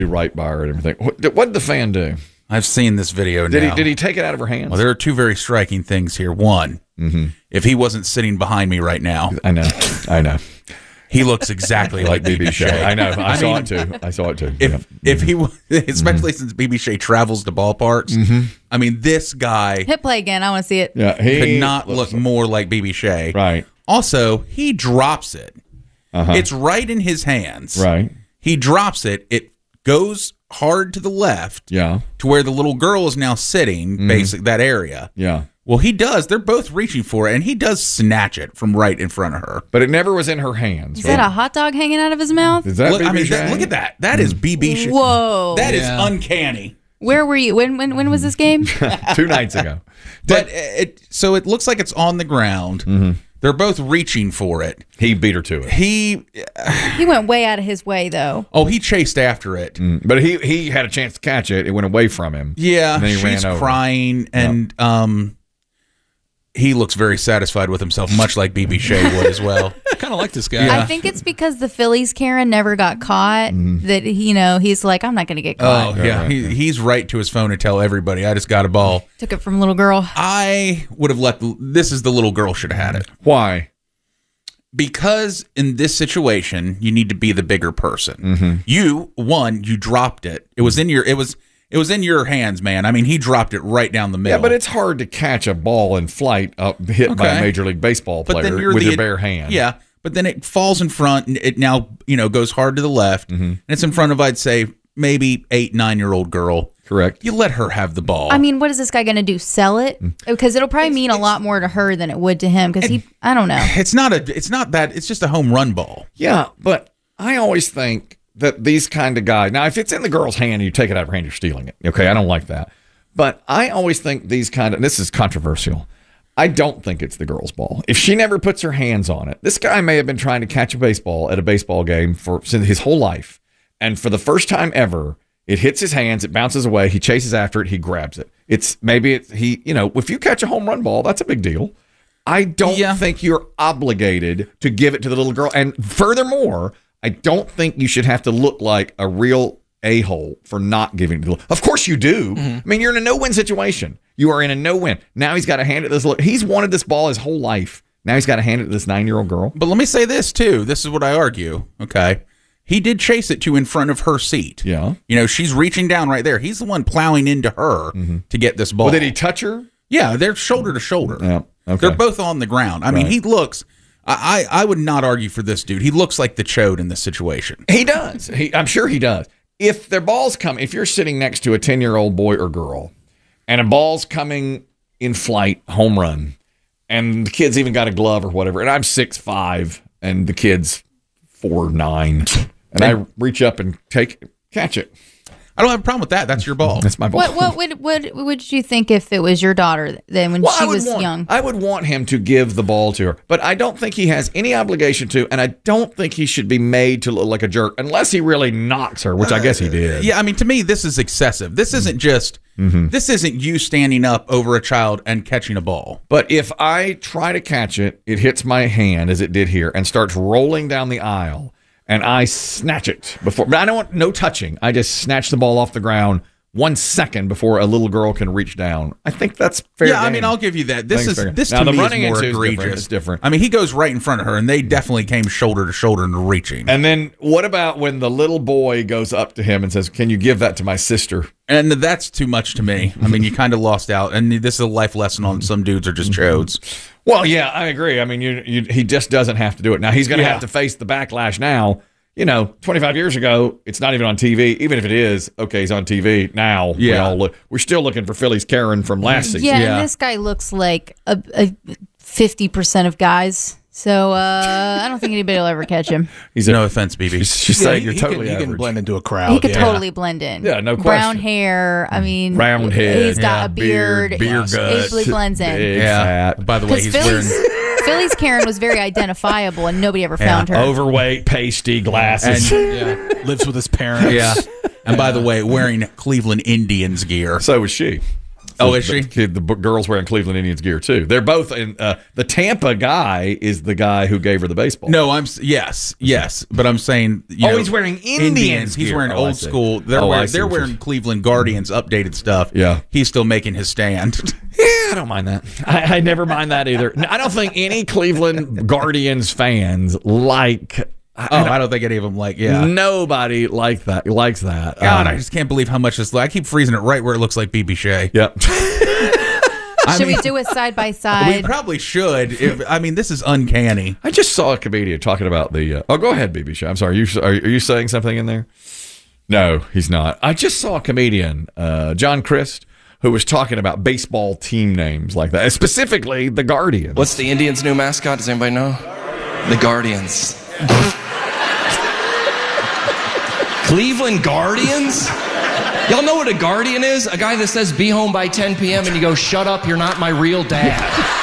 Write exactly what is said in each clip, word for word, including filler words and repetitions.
right by her and everything. What, what did the fan do? I've seen this video did now. He, did he take it out of her hands? Well, there are two very striking things here. One, mm-hmm. if he wasn't sitting behind me right now. I know. I know. He looks exactly like B B Shea. I know. I, I saw mean, it too. I saw it too. If yeah. if he, especially mm-hmm. since B B Shea travels to ballparks, mm-hmm. I mean, this guy hit play again. I want to see it. Yeah, he could not look like, more like B B Shea. Right. Also, he drops it. Uh-huh. It's right in his hands. Right. He drops it. It goes hard to the left. Yeah. To where the little girl is now sitting, mm-hmm. basically that area. Yeah. Well, he does. They're both reaching for it, and he does snatch it from right in front of her. But it never was in her hands. Is right? that a hot dog hanging out of his mouth? Is that look, B B I mean, Shea? that, look at that. That is B B Shea. Whoa. That yeah. is uncanny. Where were you? When when when was this game? Two nights ago. But it so it looks like it's on the ground. Mm-hmm. They're both reaching for it. He beat her to it. He he went way out of his way, though. Oh, he chased after it. Mm, but he he had a chance to catch it. It went away from him. Yeah, and then he she's ran over. crying, and yep. um, he looks very satisfied with himself, much like B B Shea would as well. I kind of like this guy. Yeah. I think it's because the Phillies Karen never got caught mm. that, you know, he's like, I'm not going to get caught. Oh, yeah. He, he's right to his phone and tell everybody, I just got a ball. Took it from little girl. I would have let, the, this is the little girl should have had it. Why? Because in this situation, you need to be the bigger person. Mm-hmm. You, one, you dropped it. It was in your, it was... It was in your hands, man. I mean, he dropped it right down the middle. Yeah, but it's hard to catch a ball in flight up, hit okay. by a Major League Baseball player with the, your bare hand. Yeah, but then it falls in front, and it now you know goes hard to the left, mm-hmm. and it's in front of, I'd say, maybe eight, nine-year-old girl. Correct. You let her have the ball. I mean, what is this guy going to do? Sell it? Because it'll probably it's, mean a lot more to her than it would to him. Because he, I don't know. It's not a. It's not that. It's just a home run ball. Yeah, but I always think that these kind of guys, now if it's in the girl's hand and you take it out of her hand, you're stealing it. Okay, I don't like that. But I always think these kind of, this is controversial, I don't think it's the girl's ball. If she never puts her hands on it, this guy may have been trying to catch a baseball at a baseball game for his whole life. And for the first time ever, it hits his hands, it bounces away, he chases after it, he grabs it. It's maybe it's, he, you know, if you catch a home run ball, that's a big deal. I don't yeah. think you're obligated to give it to the little girl. And furthermore, I don't think you should have to look like a real a-hole for not giving it to the. Of course you do. Mm-hmm. I mean, you're in a no-win situation. You are in a no-win. Now he's got to hand it to this. Look, he's wanted this ball his whole life. Now he's got to hand it to this nine-year-old girl. But let me say this, too. This is what I argue. Okay. He did chase it to in front of her seat. Yeah. You know, she's reaching down right there. He's the one plowing into her mm-hmm. to get this ball. Well, did he touch her? Yeah, they're shoulder to shoulder. Yeah. Okay. They're both on the ground. I right. mean, he looks... I, I would not argue for this dude. He looks like the chode in this situation. He does. He, I'm sure he does. If their ball's come, if you're sitting next to a ten-year-old boy or girl, and a ball's coming in flight, home run, and the kid's even got a glove or whatever, and I'm six five, and the kid's four nine, and I reach up and take catch it. I don't have a problem with that. That's your ball. That's my ball. What what would what would you think if it was your daughter then when well, she was want, young? I would want him to give the ball to her, but I don't think he has any obligation to, and I don't think he should be made to look like a jerk unless he really knocks her, which I guess he did. Uh, yeah, I mean, to me, this is excessive. This isn't just mm-hmm. this isn't you standing up over a child and catching a ball. But if I try to catch it, it hits my hand as it did here and starts rolling down the aisle. And I snatch it before, but I don't want no touching. I just snatch the ball off the ground one second before a little girl can reach down. I think that's fair. Yeah, game. I mean, I'll give you that. This is this now, to the me running is more into egregious. Is different. It's different. I mean, he goes right in front of her, and they definitely came shoulder to shoulder in the reaching. And then what about when the little boy goes up to him and says, "Can you give that to my sister?" And that's too much to me. I mean, you kind of lost out. And this is a life lesson on some dudes are just chodes. Well, yeah, I agree. I mean, you, you, he just doesn't have to do it. Now he's going to yeah. have to face the backlash now. You know, twenty-five years ago, it's not even on T V. Even if it is, okay, he's on T V now. Yeah. We all look, we're still looking for Phillies Karen from last season. Yeah, Yeah. and this guy looks like a, a fifty percent of guys. So uh, I don't think anybody will ever catch him. He's a, no offense, B B. She's, she's Yeah, saying he, you're he totally can, average. He can blend into a crowd. He could yeah. totally blend in. Yeah, no Brown question. hair. I mean, Round head. He's got yeah, a beard. beer He gut. easily blends in. Big Yeah. fat. By the way, Because he's Phillies, wearing Phillies Karen was very identifiable, and nobody ever found her. Overweight, pasty, glasses. and Yeah. Lives with his parents. yeah. And by the way, wearing Cleveland Indians gear. So was she. Oh, is the, she? The, the girl's wearing Cleveland Indians gear too. They're both in. Uh, the Tampa guy is the guy who gave her the baseball. No, I'm yes, yes, but I'm saying. You oh, know, he's wearing Indians. Indians. He's gear. wearing oh, old school. They're oh, wearing, they're wearing Cleveland Guardians updated stuff. Yeah, he's still making his stand. Yeah, I don't mind that. I, I never mind that either. I don't think any Cleveland Guardians fans like. I, oh, I don't, I don't think any of them like. Yeah, nobody like that likes that. God, um, I just can't believe how much this. I keep freezing it right where it looks like B B Shea. Yep. I should mean, we do it side by side? We probably should. If, I mean, this is uncanny. I just saw a comedian talking about the. Uh, oh, go ahead, B B Shea. I'm sorry. You are, are you saying something in there? No, he's not. I just saw a comedian, uh, John Christ, who was talking about baseball team names like that, specifically the Guardians. What's the Indians' new mascot? Does anybody know? The Guardians. Cleveland Guardians? Y'all know what a guardian is? A guy that says be home by ten p.m. and you go, shut up, you're not my real dad.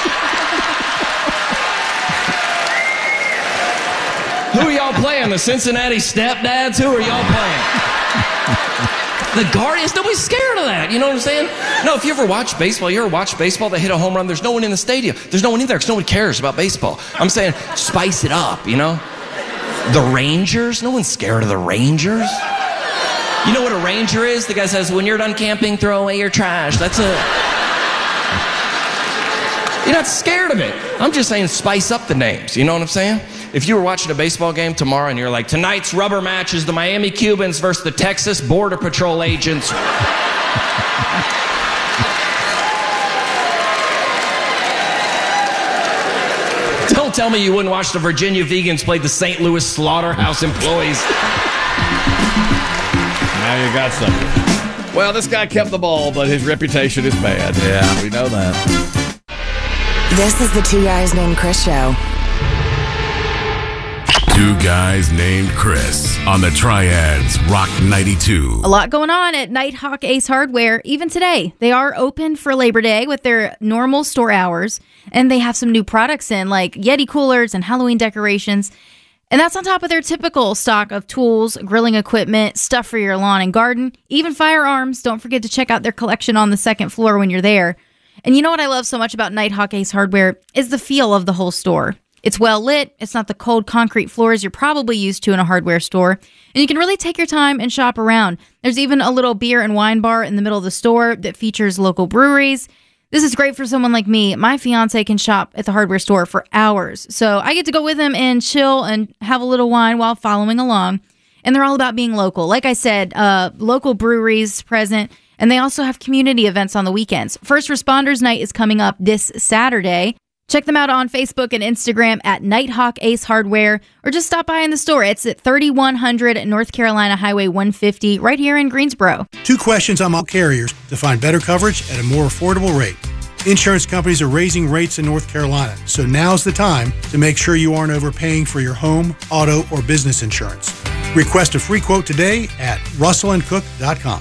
Who are y'all playing? The Cincinnati Stepdads? Who are y'all playing? The Guardians? Nobody's scared of that. You know what I'm saying? No, if you ever watch baseball, you ever watch baseball, they hit a home run, there's no one in the stadium. There's no one in there because no one cares about baseball. I'm saying spice it up, you know? The Rangers? No one's scared of the Rangers. You know what a ranger is? The guy says, when you're done camping, throw away your trash. That's a... You're not scared of it. I'm just saying spice up the names. You know what I'm saying? If you were watching a baseball game tomorrow and you're like, tonight's rubber match is the Miami Cubans versus the Texas Border Patrol agents. Don't tell me you wouldn't watch the Virginia Vegans play the Saint Louis Slaughterhouse employees. Now you got something. Well, this guy kept the ball, but his reputation is bad. Yeah, we know that. This is the Two Guys Named Chris show. Two Guys Named Chris on the Triads Rock ninety-two. A lot going on at Nighthawk Ace Hardware. Even today, they are open for Labor Day with their normal store hours, and they have some new products in, like Yeti coolers and Halloween decorations. And that's on top of their typical stock of tools, grilling equipment, stuff for your lawn and garden, even firearms. Don't forget to check out their collection on the second floor when you're there. And you know what I love so much about Nighthawk Ace Hardware is the feel of the whole store. It's well lit. It's not the cold concrete floors you're probably used to in a hardware store. And you can really take your time and shop around. There's even a little beer and wine bar in the middle of the store that features local breweries. This is great for someone like me. My fiance can shop at the hardware store for hours. So I get to go with him and chill and have a little wine while following along. And they're all about being local. Like I said, uh, local breweries present. And they also have community events on the weekends. First Responders Night is coming up this Saturday. Check them out on Facebook and Instagram at Nighthawk Ace Hardware, or just stop by in the store. It's at thirty-one hundred North Carolina Highway one fifty, right here in Greensboro. Two questions on all carriers to find better coverage at a more affordable rate. Insurance companies are raising rates in North Carolina, so now's the time to make sure you aren't overpaying for your home, auto, or business insurance. Request a free quote today at russell and cook dot com.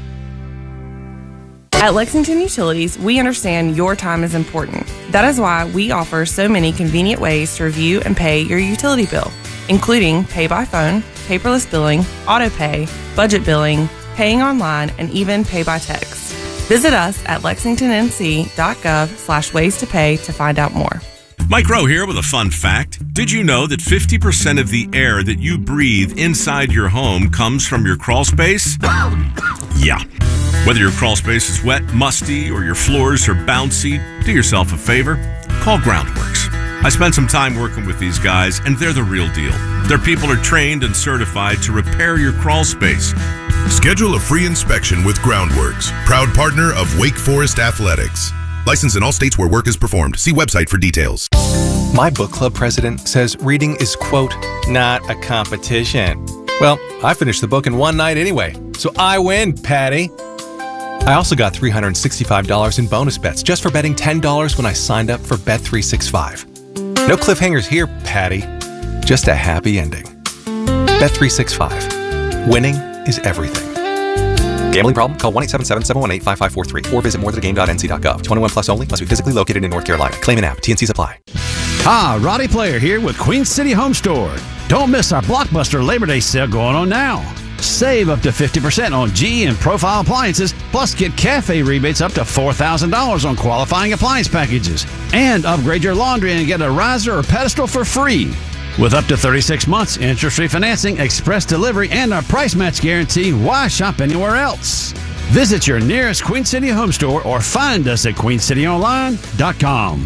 At Lexington Utilities, we understand your time is important. That is why we offer so many convenient ways to review and pay your utility bill, including pay by phone, paperless billing, auto pay, budget billing, paying online, and even pay by text. Visit us at lexington n c dot gov slash ways to pay to find out more. Mike Rowe here with a fun fact. Did you know that fifty percent of the air that you breathe inside your home comes from your crawl space? Yeah. Whether your crawl space is wet, musty, or your floors are bouncy, do yourself a favor. Call Groundworks. I spent some time working with these guys, and they're the real deal. Their people are trained and certified to repair your crawl space. Schedule a free inspection with Groundworks, proud partner of Wake Forest Athletics. Licensed in all states where work is performed. See website for details. My book club president says reading is, quote, not a competition. Well, I finished the book in one night anyway, so I win, Patty. I also got three hundred sixty-five dollars in bonus bets just for betting ten dollars when I signed up for Bet three sixty-five. No cliffhangers here, Patty. Just a happy ending. Bet three sixty-five. Winning is everything. Gambling problem? Call one eight seven seven, seven one eight, five five four three or visit more than a game dot n c dot gov. twenty-one plus only. Must be physically located in North Carolina. Claim an app. T N Cs apply. Hi, Roddy Player here with Queen City Home Store. Don't miss our Blockbuster Labor Day sale going on now. Save up to fifty percent on G E and Profile appliances, plus get cafe rebates up to four thousand dollars on qualifying appliance packages. And upgrade your laundry and get a riser or pedestal for free. With up to thirty-six months, interest-free financing, express delivery, and a price match guarantee, why shop anywhere else? Visit your nearest Queen City home store or find us at queen city online dot com.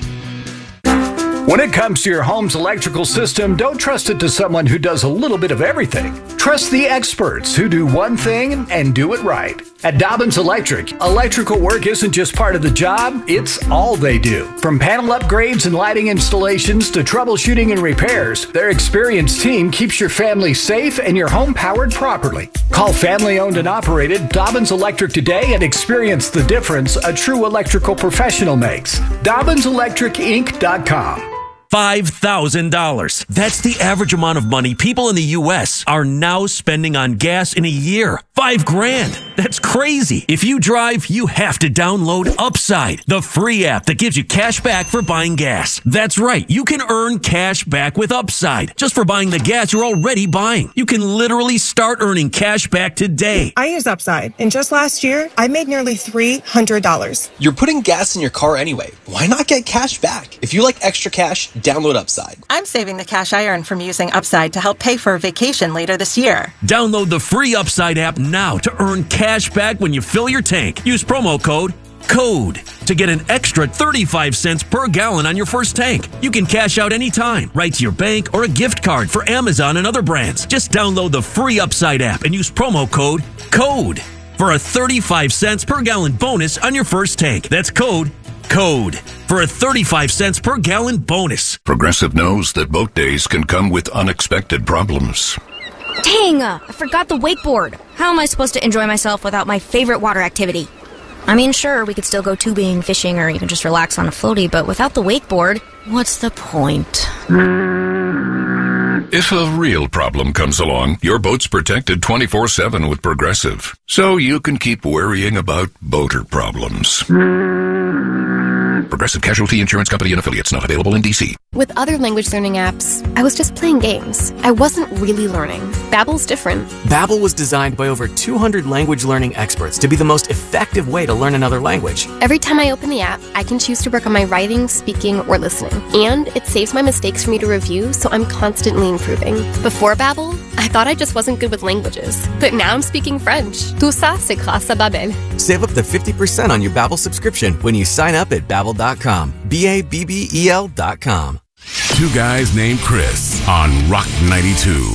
When it comes to your home's electrical system, don't trust it to someone who does a little bit of everything. Trust the experts who do one thing and do it right. At Dobbins Electric, electrical work isn't just part of the job, it's all they do. From panel upgrades and lighting installations to troubleshooting and repairs, their experienced team keeps your family safe and your home powered properly. Call family owned and operated Dobbins Electric today and experience the difference a true electrical professional makes. Dobbins Electric Inc dot com. five thousand dollars. That's the average amount of money people in the U S are now spending on gas in a year. Five grand. That's crazy. If you drive, you have to download Upside, the free app that gives you cash back for buying gas. That's right. You can earn cash back with Upside just for buying the gas you're already buying. You can literally start earning cash back today. I use Upside, and just last year, I made nearly three hundred dollars. You're putting gas in your car anyway. Why not get cash back? If you like extra cash, download Upside. I'm saving the cash I earn from using Upside to help pay for a vacation later this year. Download the free Upside app now to earn cash back when you fill your tank. Use promo code CODE to get an extra thirty-five cents per gallon on your first tank. You can cash out anytime, right to your bank or a gift card for Amazon and other brands. Just download the free Upside app and use promo code CODE for a thirty-five cents per gallon bonus on your first tank. That's code CODE for a thirty-five cents per gallon bonus. Progressive knows that boat days can come with unexpected problems. Dang, uh, I forgot the wakeboard. How am I supposed to enjoy myself without my favorite water activity? I mean, sure, we could still go tubing, fishing, or even just relax on a floaty, but without the wakeboard, what's the point? If a real problem comes along, your boat's protected twenty-four seven with Progressive, so you can keep worrying about boater problems. Progressive Casualty Insurance Company and Affiliates, not available in D C. With other language learning apps, I was just playing games. I wasn't really learning. Babbel's different. Babbel was designed by over two hundred language learning experts to be the most effective way to learn another language. Every time I open the app, I can choose to work on my writing, speaking, or listening. And it saves my mistakes for me to review, so I'm constantly improving. Before Babbel, I thought I just wasn't good with languages. But now I'm speaking French. Tout ça, c'est grâce à Babbel. Save up to fifty percent on your Babbel subscription when you sign up at Babbel dot com. B A B B E L dot com. Two guys named Chris on Rock ninety-two.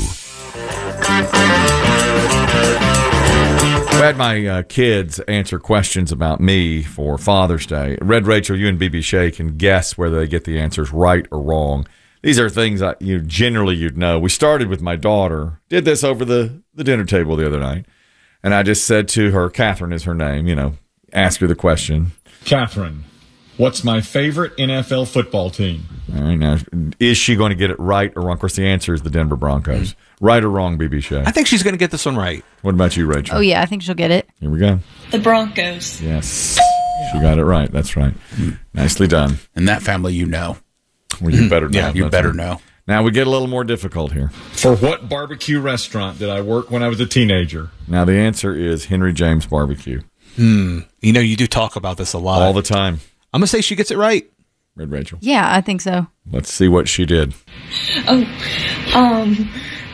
I had my uh, kids answer questions about me for Father's Day. Red Rachel, you and B B Shay can guess whether they get the answers right or wrong. These are things that you generally you'd know. We started with my daughter. Did this over the, the dinner table the other night. And I just said to her, Catherine is her name, you know, ask her the question. Catherine, what's my favorite N F L football team? All right, now, is she going to get it right or wrong? Of course, the answer is the Denver Broncos. Right or wrong, B B Shay? I think she's going to get this one right. What about you, Rachel? Oh, yeah, I think she'll get it. Here we go. The Broncos. Yes. She got it right. That's right. Nicely done. In that family, you know. Well, you better know. Yeah, you That's better right. know. Now we get a little more difficult here. For what barbecue restaurant did I work when I was a teenager? Now the answer is Henry James Barbecue. Hmm. You know, you do talk about this a lot. All the time. I'm going to say she gets it right. Red Rachel. Yeah, I think so. Let's see what she did. Oh, um,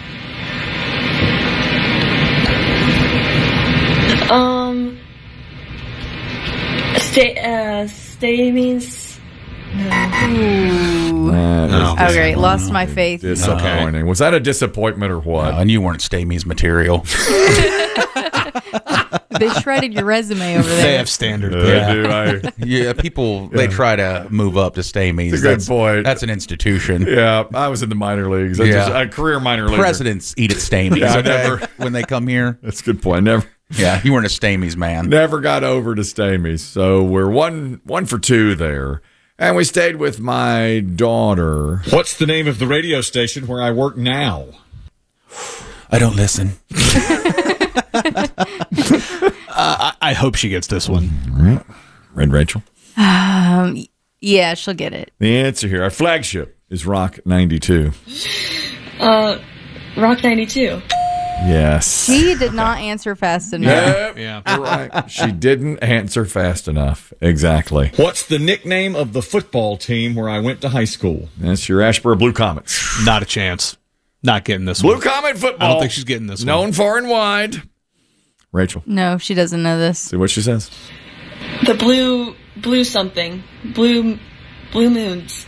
um, stay, uh, stay means. No. Ooh. Uh, Oh, great. Lost my faith. Disappointing. Okay. Was that a disappointment or what? Uh, and you weren't Stamey's material. They shredded your resume over there. They have standard. Uh, yeah. do I? yeah, people, Yeah. they try to move up to Stamey's. That's a good that's, point. That's an institution. Yeah, I was in the minor leagues. I Yeah. just, a career minor league. Presidents eat at Stamey's Yeah, I okay, never- when they come here. That's a good point. Never. Yeah, you weren't a Stamey's man. Never got over to Stamey's. So we're one one for two there. And we stayed with my daughter. What's the name of the radio station where I work now? I don't listen. uh, I, I hope she gets this one. All right. Red Rachel. Um, yeah, she'll get it. The answer here, our flagship is Rock ninety-two. Uh, Rock ninety-two. Yes. She did not answer fast enough. Yep. Yeah. Right. She didn't answer fast enough. Exactly. What's the nickname of the football team where I went to high school? That's your Ashboro Blue Comets. Not a chance. Not getting this Blue one. Comet football. I don't think she's getting this Known one. far and wide. Rachel. No, she doesn't know this. See what she says. The blue, blue something. Blue, blue moons.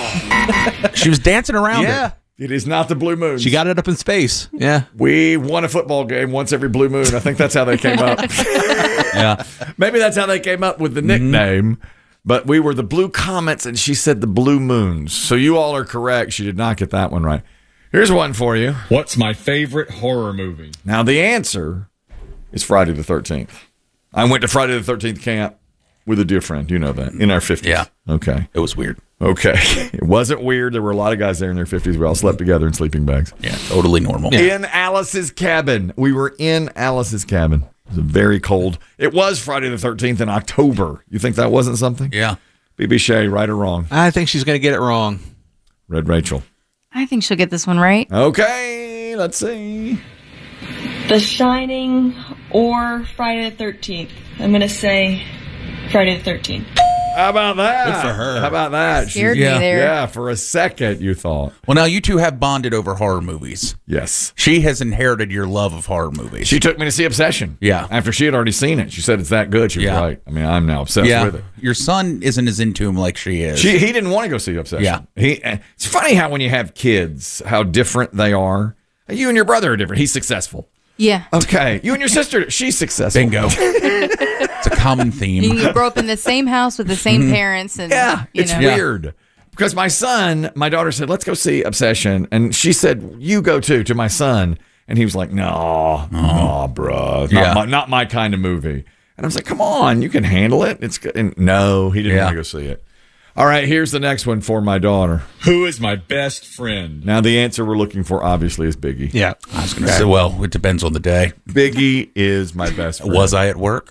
She was dancing around Yeah. it. It is not the Blue Moons. She got it up in space. Yeah. We won a football game once every blue moon. I think that's how they came up. Yeah. Maybe that's how they came up with the nickname. Mm-hmm. But we were the Blue Comets, and she said the Blue Moons. So you all are correct. She did not get that one right. Here's one for you. What's my favorite horror movie? Now, the answer is Friday the thirteenth. I went to Friday the thirteenth camp with a dear friend. You know that. In our fifties. Yeah. Okay. It was weird. Okay. It wasn't weird. There were a lot of guys there in their fifties. We all slept together in sleeping bags. Yeah, totally normal. In Alice's cabin. We were in Alice's cabin. It was very cold. It was Friday the thirteenth in October. You think that wasn't something? Yeah. B B Shay, right or wrong? I think she's going to get it wrong. Red Rachel. I think she'll get this one right. Okay, let's see. The Shining or Friday the thirteenth. I'm going to say Friday the thirteenth. How about that? Good for her. How about that? Scared She- me yeah. there. Yeah, for a second you thought. Well, now you two have bonded over horror movies. Yes. She has inherited your love of horror movies. She took me to see Obsession. Yeah. After she had already seen it. She said it's that good. She was Yeah. right. I mean, I'm now obsessed yeah. with it. Your son isn't as into him like she is. She, he didn't want to go see Obsession. Yeah. He, it's funny how when you have kids, how different they are. You and your brother are different. He's successful. Yeah. Okay. You and your sister, she's successful. Bingo. It's a common theme. You grow up in the same house with the same parents, and Yeah, you it's know. weird. Because my son, my daughter said, let's go see Obsession. And she said, you go too, to my son. And he was like, no, no, bro. Not, Yeah. my, not my kind of movie. And I was like, come on, you can handle it. It's good. And no, he didn't Yeah. want to go see it. All right, here's the next one for my daughter. Who is my best friend? Now, the answer we're looking for, obviously, is Biggie. Yeah. I was going to say, well, it depends on the day. Biggie is my best friend. Was I at work?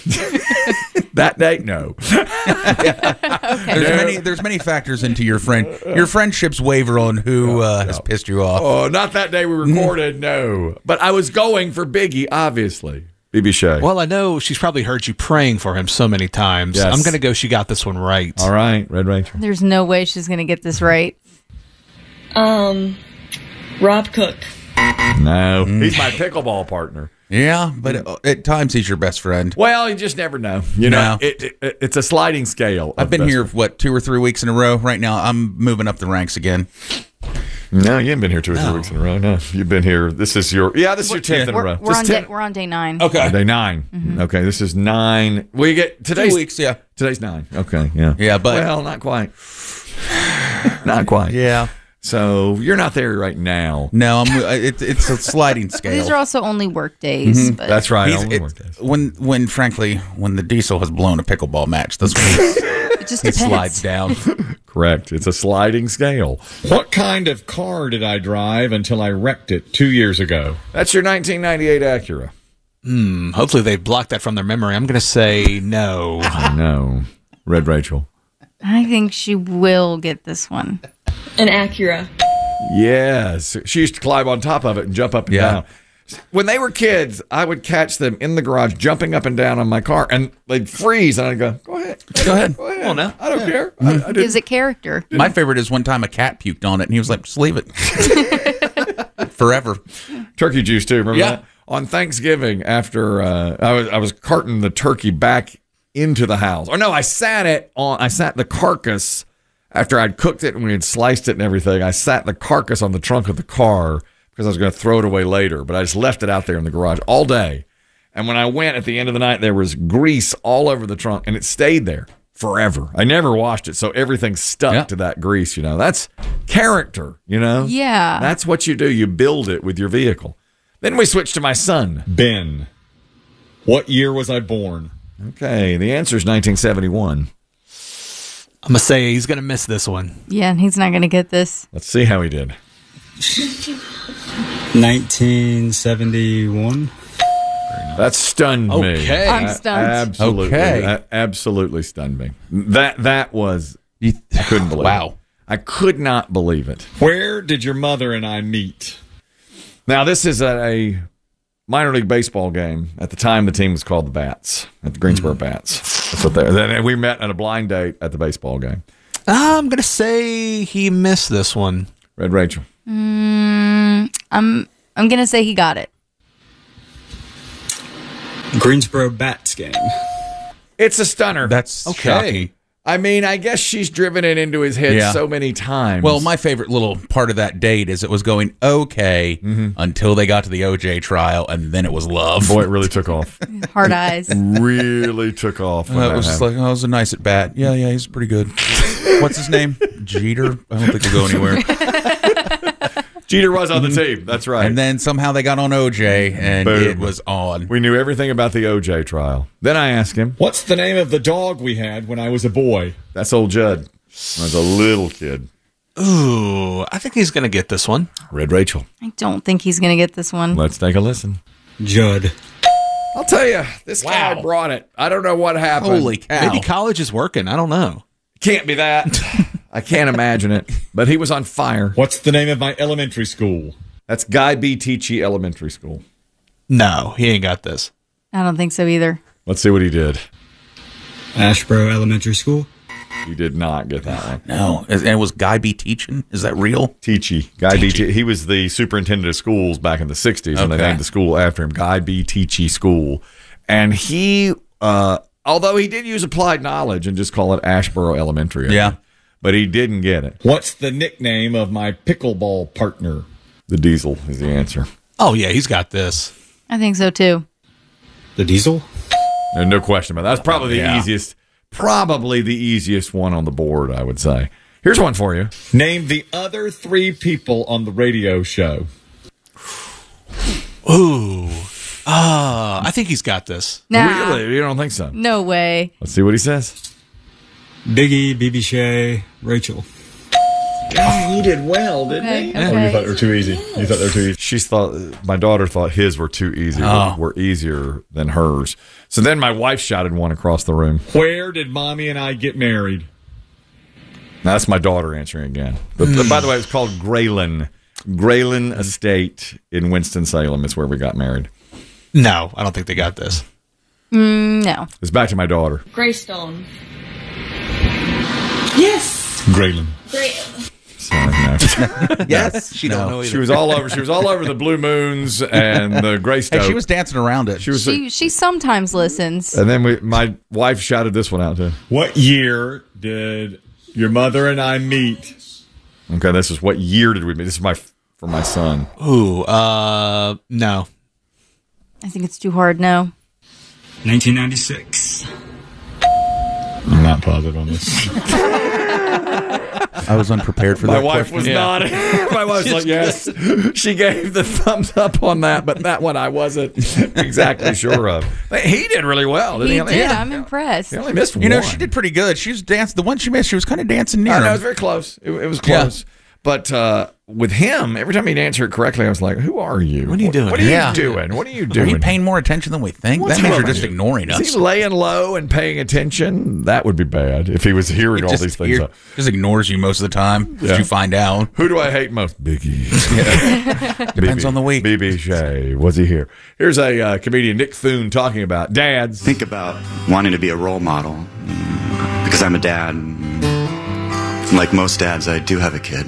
That day? No. There's many. There's many factors into your friend. Your friendships waver on who uh, has pissed you off. Oh, not that day we recorded, no. But I was going for Biggie, obviously. B B Shay. Well, I know she's probably heard you praying for him so many times. Yes. I'm going to go she got this one right. All right, Red Rachel. There's no way she's going to get this right. Um, Rob Cook. No, he's my pickleball partner. Yeah, but at, at times he's your best friend. Well, you just never know. You know, No. it, it, it's a sliding scale. I've of been best here friend. what two or three weeks in a row. Right now, I'm moving up the ranks again. No, you haven't been here two or three weeks in a row. No, you've been here. This is your yeah. This is your tenth in a We're, row. we're, on Just day, ten- we're on day nine. Okay, Day 9 Mhm. Okay, this is nine. We get today's two weeks. Yeah, Today's nine. Okay, yeah, yeah, but well, not quite. Not quite. yeah. So you're not there right now. No, I'm. It, it's a sliding scale. These are also only work days. Mhm. But That's right. He's- only it- work days. when, when, frankly, when the diesel has blown a pickleball match, that's when he, it just he depends. slides down. Correct. It's a sliding scale. What kind of car did I drive until I wrecked it two years ago? That's your nineteen ninety-eight Acura. Hmm. Hopefully they blocked that from their memory. I'm going to say no. I know. Red Rachel. I think she will get this one. An Acura. Yes. She used to climb on top of it and jump up and Yeah. down. When they were kids, I would catch them in the garage jumping up and down on my car, and they'd freeze, and I'd go, go ahead. Go ahead. Go ahead. Well, no. I don't care. I, I didn't- Gives it character. My favorite is one time a cat puked on it, and he was like, "Just leave it forever." Turkey juice, too. Remember Yeah. that? On Thanksgiving, after uh, I was I was carting the turkey back into the house. Or no, I sat it on, I sat the carcass after I'd cooked it and we had sliced it and everything. I sat the carcass on the trunk of the car because I was going to throw it away later, but I just left it out there in the garage all day. And when I went at the end of the night, there was grease all over the trunk, and it stayed there forever. I never washed it, so everything stuck Yeah. to that grease. You know, that's character. You know, Yeah. that's what you do. You build it with your vehicle. Then we switched to my son. Ben. What year was I born? Okay, the answer is nineteen seventy-one. I'm going to say he's going to miss this one. Yeah, and he's not going to get this. Let's see how he did. nineteen seventy-one. That stunned me. Okay. I'm That stunned. Absolutely. Okay. That absolutely stunned me. That that was I couldn't believe Wow. it. I could not believe it. Where did your mother and I meet? Now, this is a, a minor league baseball game. At the time, the team was called the Bats, at the Greensboro Bats. That's what they Then we met on a blind date at the baseball game. I'm going to say he missed this one. Red Rachel. Mm, I'm I'm gonna say he got it. Greensboro Bats game. It's a stunner. That's Okay. shocking. I mean, I guess she's driven it into his head Yeah. so many times. Well, my favorite little part of that date is it was going okay until they got to the O J trial, and then it was love. Boy, it really took off. Hard eyes. Really took off. when Uh, that it was just happened. like, oh, it was a nice at bat. Yeah, yeah, he's pretty good. What's his name? Jeter? I don't think he'll go anywhere. Jeter was on the team. That's right. And then somehow they got on O J, and Boom. it was on. We knew everything about the O J trial. Then I asked him, What's the name of the dog we had when I was a boy? that's old Judd. I was a little kid. Ooh, I think he's going to get this one. Red Rachel. I don't think he's gonna get this one. Let's take a listen. Judd. I'll tell you, this guy brought it. I don't know what happened. Holy cow. Maybe college is working. I don't know. Can't be that. I can't imagine it. But he was on fire. What's the name of my elementary school? That's Guy B. Teachy Elementary School. No, he ain't got this. I don't think so either. Let's see what he did. Ashboro Elementary School. He did not get that one. No. And it was Guy B. teaching? Is that real? Teachy. Guy B. Te- he was the superintendent of schools back in the sixties, and they Okay. named the school after him, Guy B. Teachy School. And he, uh, although he did use applied knowledge and just call it Ashboro Elementary. I Yeah. think, but he didn't get it. What's the nickname of my pickleball partner? The Diesel is the answer. Oh, yeah, he's got this. I think so too. The Diesel. There's no question about that. That's probably the Yeah. easiest, probably the easiest one on the board, I would say. Here's one for you. Name the other three people on the radio show. Ooh. Ah, I think he's got this. Nah. Really? You don't think so? No way. Let's see what he says. Biggie, B B Shea, Rachel. He did well, didn't he? Okay. Oh, you thought they were too easy. You thought they were too easy. She thought, my daughter thought his were too easy, Oh. were, were easier than hers. So then my wife shouted one across the room. Where did Mommy and I get married? Now, that's my daughter answering again. But, but by the way, it's called Graylin. Graylin Estate in Winston-Salem is where we got married. No, I don't think they got this. Mm, no. It's back to my daughter. Greystone. Yes. Graylin. Great. Sorry, no. Yes. She No. don't know either. She was all over. She was all over the Blue Moons and the Greystone. Hey, she was dancing around it. She was. She she sometimes listens. and then we, my wife shouted this one out too. What year did your mother and I meet? Okay, this is what year did we meet? This is my for my son. Ooh, uh, no. I think it's too hard. No. nineteen ninety-six. I'm not positive on this. I was unprepared for My that wife question. was Yeah. not. My wife was like, yes. She gave the thumbs up on that, but that one I wasn't exactly sure of. But he did really well, didn't He he? did. I'm impressed. He only missed You know, one. she did pretty good. She was dancing. The one she missed, she was kind of dancing near I know, it him. was very close. It, it was close. But uh, with him, every time he'd answer it correctly, I was like, who are you? What are you doing? What are Yeah. you doing? What are you Are doing? you paying more attention than we think? What's that means wrong you're with just you? ignoring Is us. he laying low and paying attention? That would be bad if he was hearing all just, these things. he just ignores you most of the time. Did Yeah. you find out? Who do I hate most? Biggie. Depends on the week. B B Shea. Was he here? Here's a uh, comedian, Nick Thune, talking about dads. Think about wanting to be a role model. Mm, Because I'm a dad. And like most dads, I do have a kid.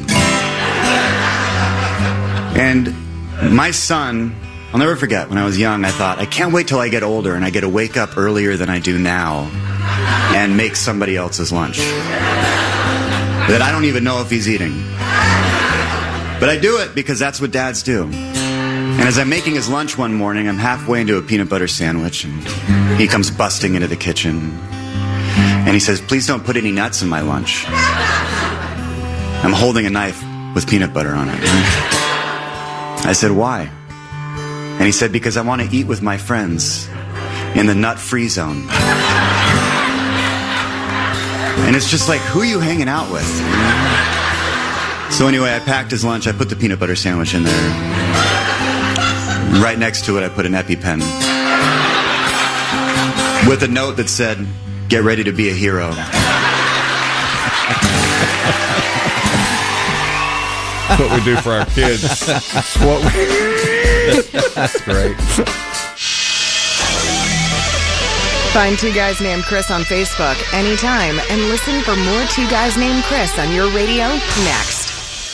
And my son, I'll never forget, when I was young, I thought, I can't wait till I get older and I get to wake up earlier than I do now and make somebody else's lunch that I don't even know if he's eating. But I do it because that's what dads do. And as I'm making his lunch one morning, I'm halfway into a peanut butter sandwich, and he comes busting into the kitchen. And he says, please don't put any nuts in my lunch. I'm holding a knife with peanut butter on it. I said, why? And he said, because I want to eat with my friends in the nut-free zone. And it's just like, who are you hanging out with? So anyway, I packed his lunch. I put the peanut butter sandwich in there. Right next to it, I put an EpiPen with a note that said, get ready to be a hero. That's what we do for our kids. It's what we That's great. Find Two Guys Named Chris on Facebook anytime and listen for more Two Guys Named Chris on your radio next.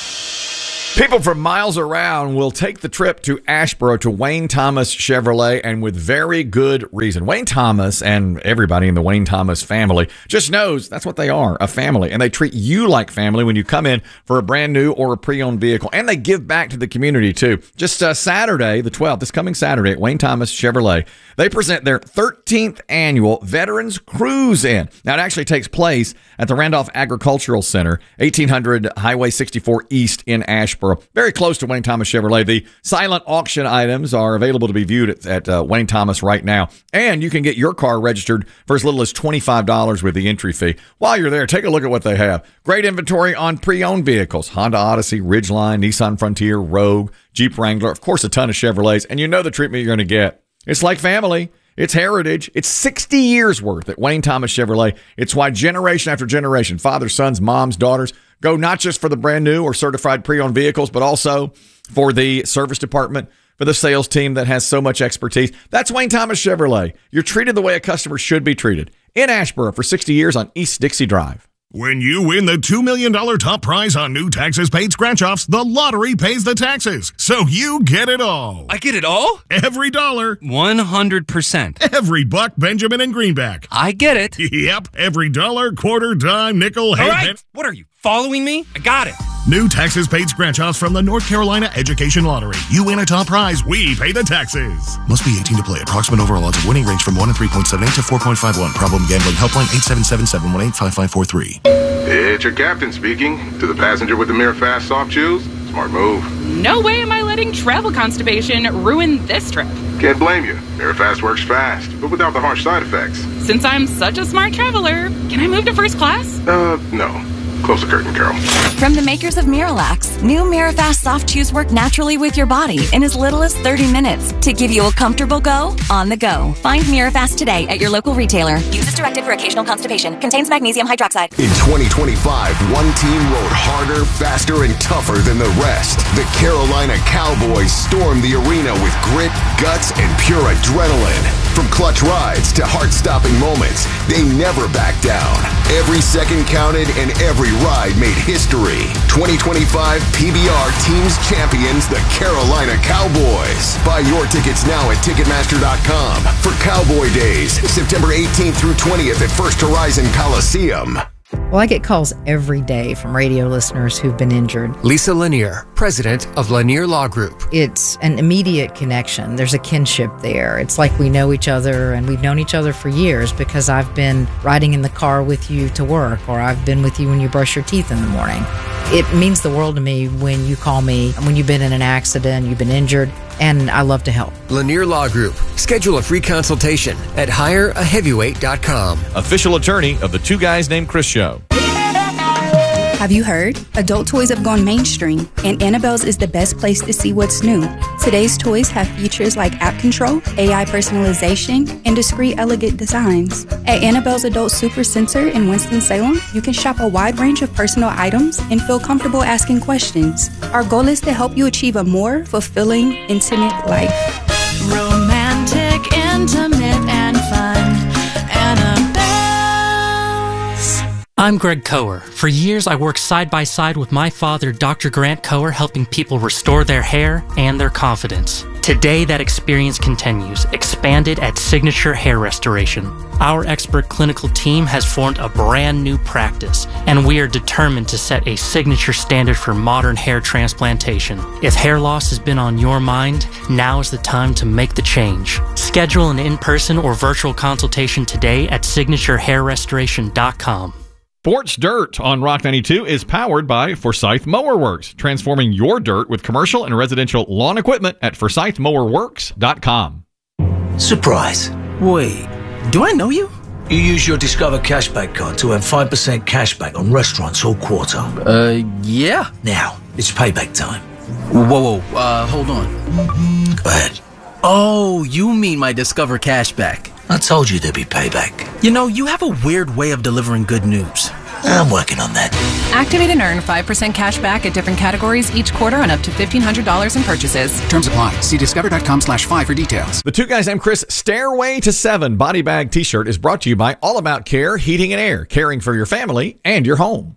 People from miles around will take the trip to Asheboro to Wayne Thomas Chevrolet, and with very good reason. Wayne Thomas and everybody in the Wayne Thomas family just knows that's what they are, a family, and they treat you like family when you come in for a brand new or a pre-owned vehicle, and they give back to the community too. Just uh, Saturday, the twelfth, this coming Saturday at Wayne Thomas Chevrolet, they present their thirteenth annual Veterans Cruise In. Now, it actually takes place at the Randolph Agricultural Center, eighteen hundred Highway sixty-four East in Asheboro, very close to Wayne Thomas Chevrolet. The silent auction items are available to be viewed at, at uh, Wayne Thomas right now, and you can get your car registered for as little as twenty-five dollars with the entry fee. While you're there, take a look at what they have. Great inventory on pre-owned vehicles: Honda Odyssey, Ridgeline, Nissan Frontier, Rogue, Jeep Wrangler, of course, a ton of Chevrolets, and you know the treatment you're going to get. It's like family. It's heritage. It's sixty years worth at Wayne Thomas Chevrolet. It's why generation after generation, fathers, sons, moms, daughters, go not just for the brand new or certified pre-owned vehicles, but also for the service department, for the sales team that has so much expertise. That's Wayne Thomas Chevrolet. You're treated the way a customer should be treated. In Asheboro for sixty years on East Dixie Drive. When you win the two million dollars top prize on new taxes paid scratch-offs, the lottery pays the taxes, so you get it all. I get it all? Every dollar. one hundred percent. Every buck, Benjamin, and greenback. I get it. Yep. Every dollar, quarter, dime, nickel, all half. right. What are you, following me? I got it. New taxes paid scratch-offs from the North Carolina Education Lottery. You win a top prize, we pay the taxes. Must be eighteen to play. Approximate overall odds of winning range from one and three point seven eight to four point five one. Problem gambling helpline eight seven seven, seven one eight, five five four three. It's your captain speaking. To the passenger with the Mirror Fast soft shoes, smart move. No way am I letting travel constipation ruin this trip. Can't blame you. Mirror Fast works fast, but without the harsh side effects. Since I'm such a smart traveler, can I move to first class? Uh, no. Close the curtain, Carol. From the makers of Miralax, new Mirafast soft chews work naturally with your body in as little as thirty minutes to give you a comfortable go on the go. Find Mirafast today at your local retailer. Use as directed for occasional constipation. Contains magnesium hydroxide. In twenty twenty-five, one team rode harder, faster, and tougher than the rest. The Carolina Cowboys stormed the arena with grit, guts, and pure adrenaline. From clutch rides to heart-stopping moments, they never backed down. Every second counted and every ride made history. twenty twenty-five P B R Teams Champions, the Carolina Cowboys. Buy your tickets now at Ticketmaster dot com for Cowboy Days, September eighteenth through twentieth at First Horizon Coliseum. Well, I get calls every day from radio listeners who've been injured. Lisa Lanier, president of Lanier Law Group. It's an immediate connection. There's a kinship there. It's like we know each other, and we've known each other for years because I've been riding in the car with you to work, or I've been with you when you brush your teeth in the morning. It means the world to me when you call me, when you've been in an accident, you've been injured, and I love to help. Lanier Law Group. Schedule a free consultation at hire a heavyweight dot com. Official attorney of the Two Guys Named Chris show. Have you heard? Adult toys have gone mainstream, and Annabelle's is the best place to see what's new. Today's toys have features like app control, A I personalization, and discreet, elegant designs. At Annabelle's Adult Super Center in Winston-Salem, you can shop a wide range of personal items and feel comfortable asking questions. Our goal is to help you achieve a more fulfilling, intimate life. Romantic, intimate, and fun. Annabelle's. I'm Greg Coher. For years, I worked side by side with my father, Doctor Grant Coher, helping people restore their hair and their confidence. Today, that experience continues, expanded at Signature Hair Restoration. Our expert clinical team has formed a brand new practice, and we are determined to set a signature standard for modern hair transplantation. If hair loss has been on your mind, now is the time to make the change. Schedule an in-person or virtual consultation today at signature hair restoration dot com. Sports Dirt on Rock ninety-two is powered by Forsyth Mower Works, transforming your dirt with commercial and residential lawn equipment at forsyth mower works dot com. Surprise. Wait, do I know you? You use your Discover Cashback card to earn five percent cashback on restaurants all quarter. Uh, yeah. Now, it's payback time. Whoa, whoa, uh, hold on. Go ahead. Oh, you mean my Discover Cashback. I told you there'd be payback. You know, you have a weird way of delivering good news. I'm working on that. Activate and earn five percent cash back at different categories each quarter on up to fifteen hundred dollars in purchases. Terms apply. See discover.com slash five for details. The Two Guys Named Chris Stairway to Seven body bag t-shirt is brought to you by All About Care Heating and Air, caring for your family and your home.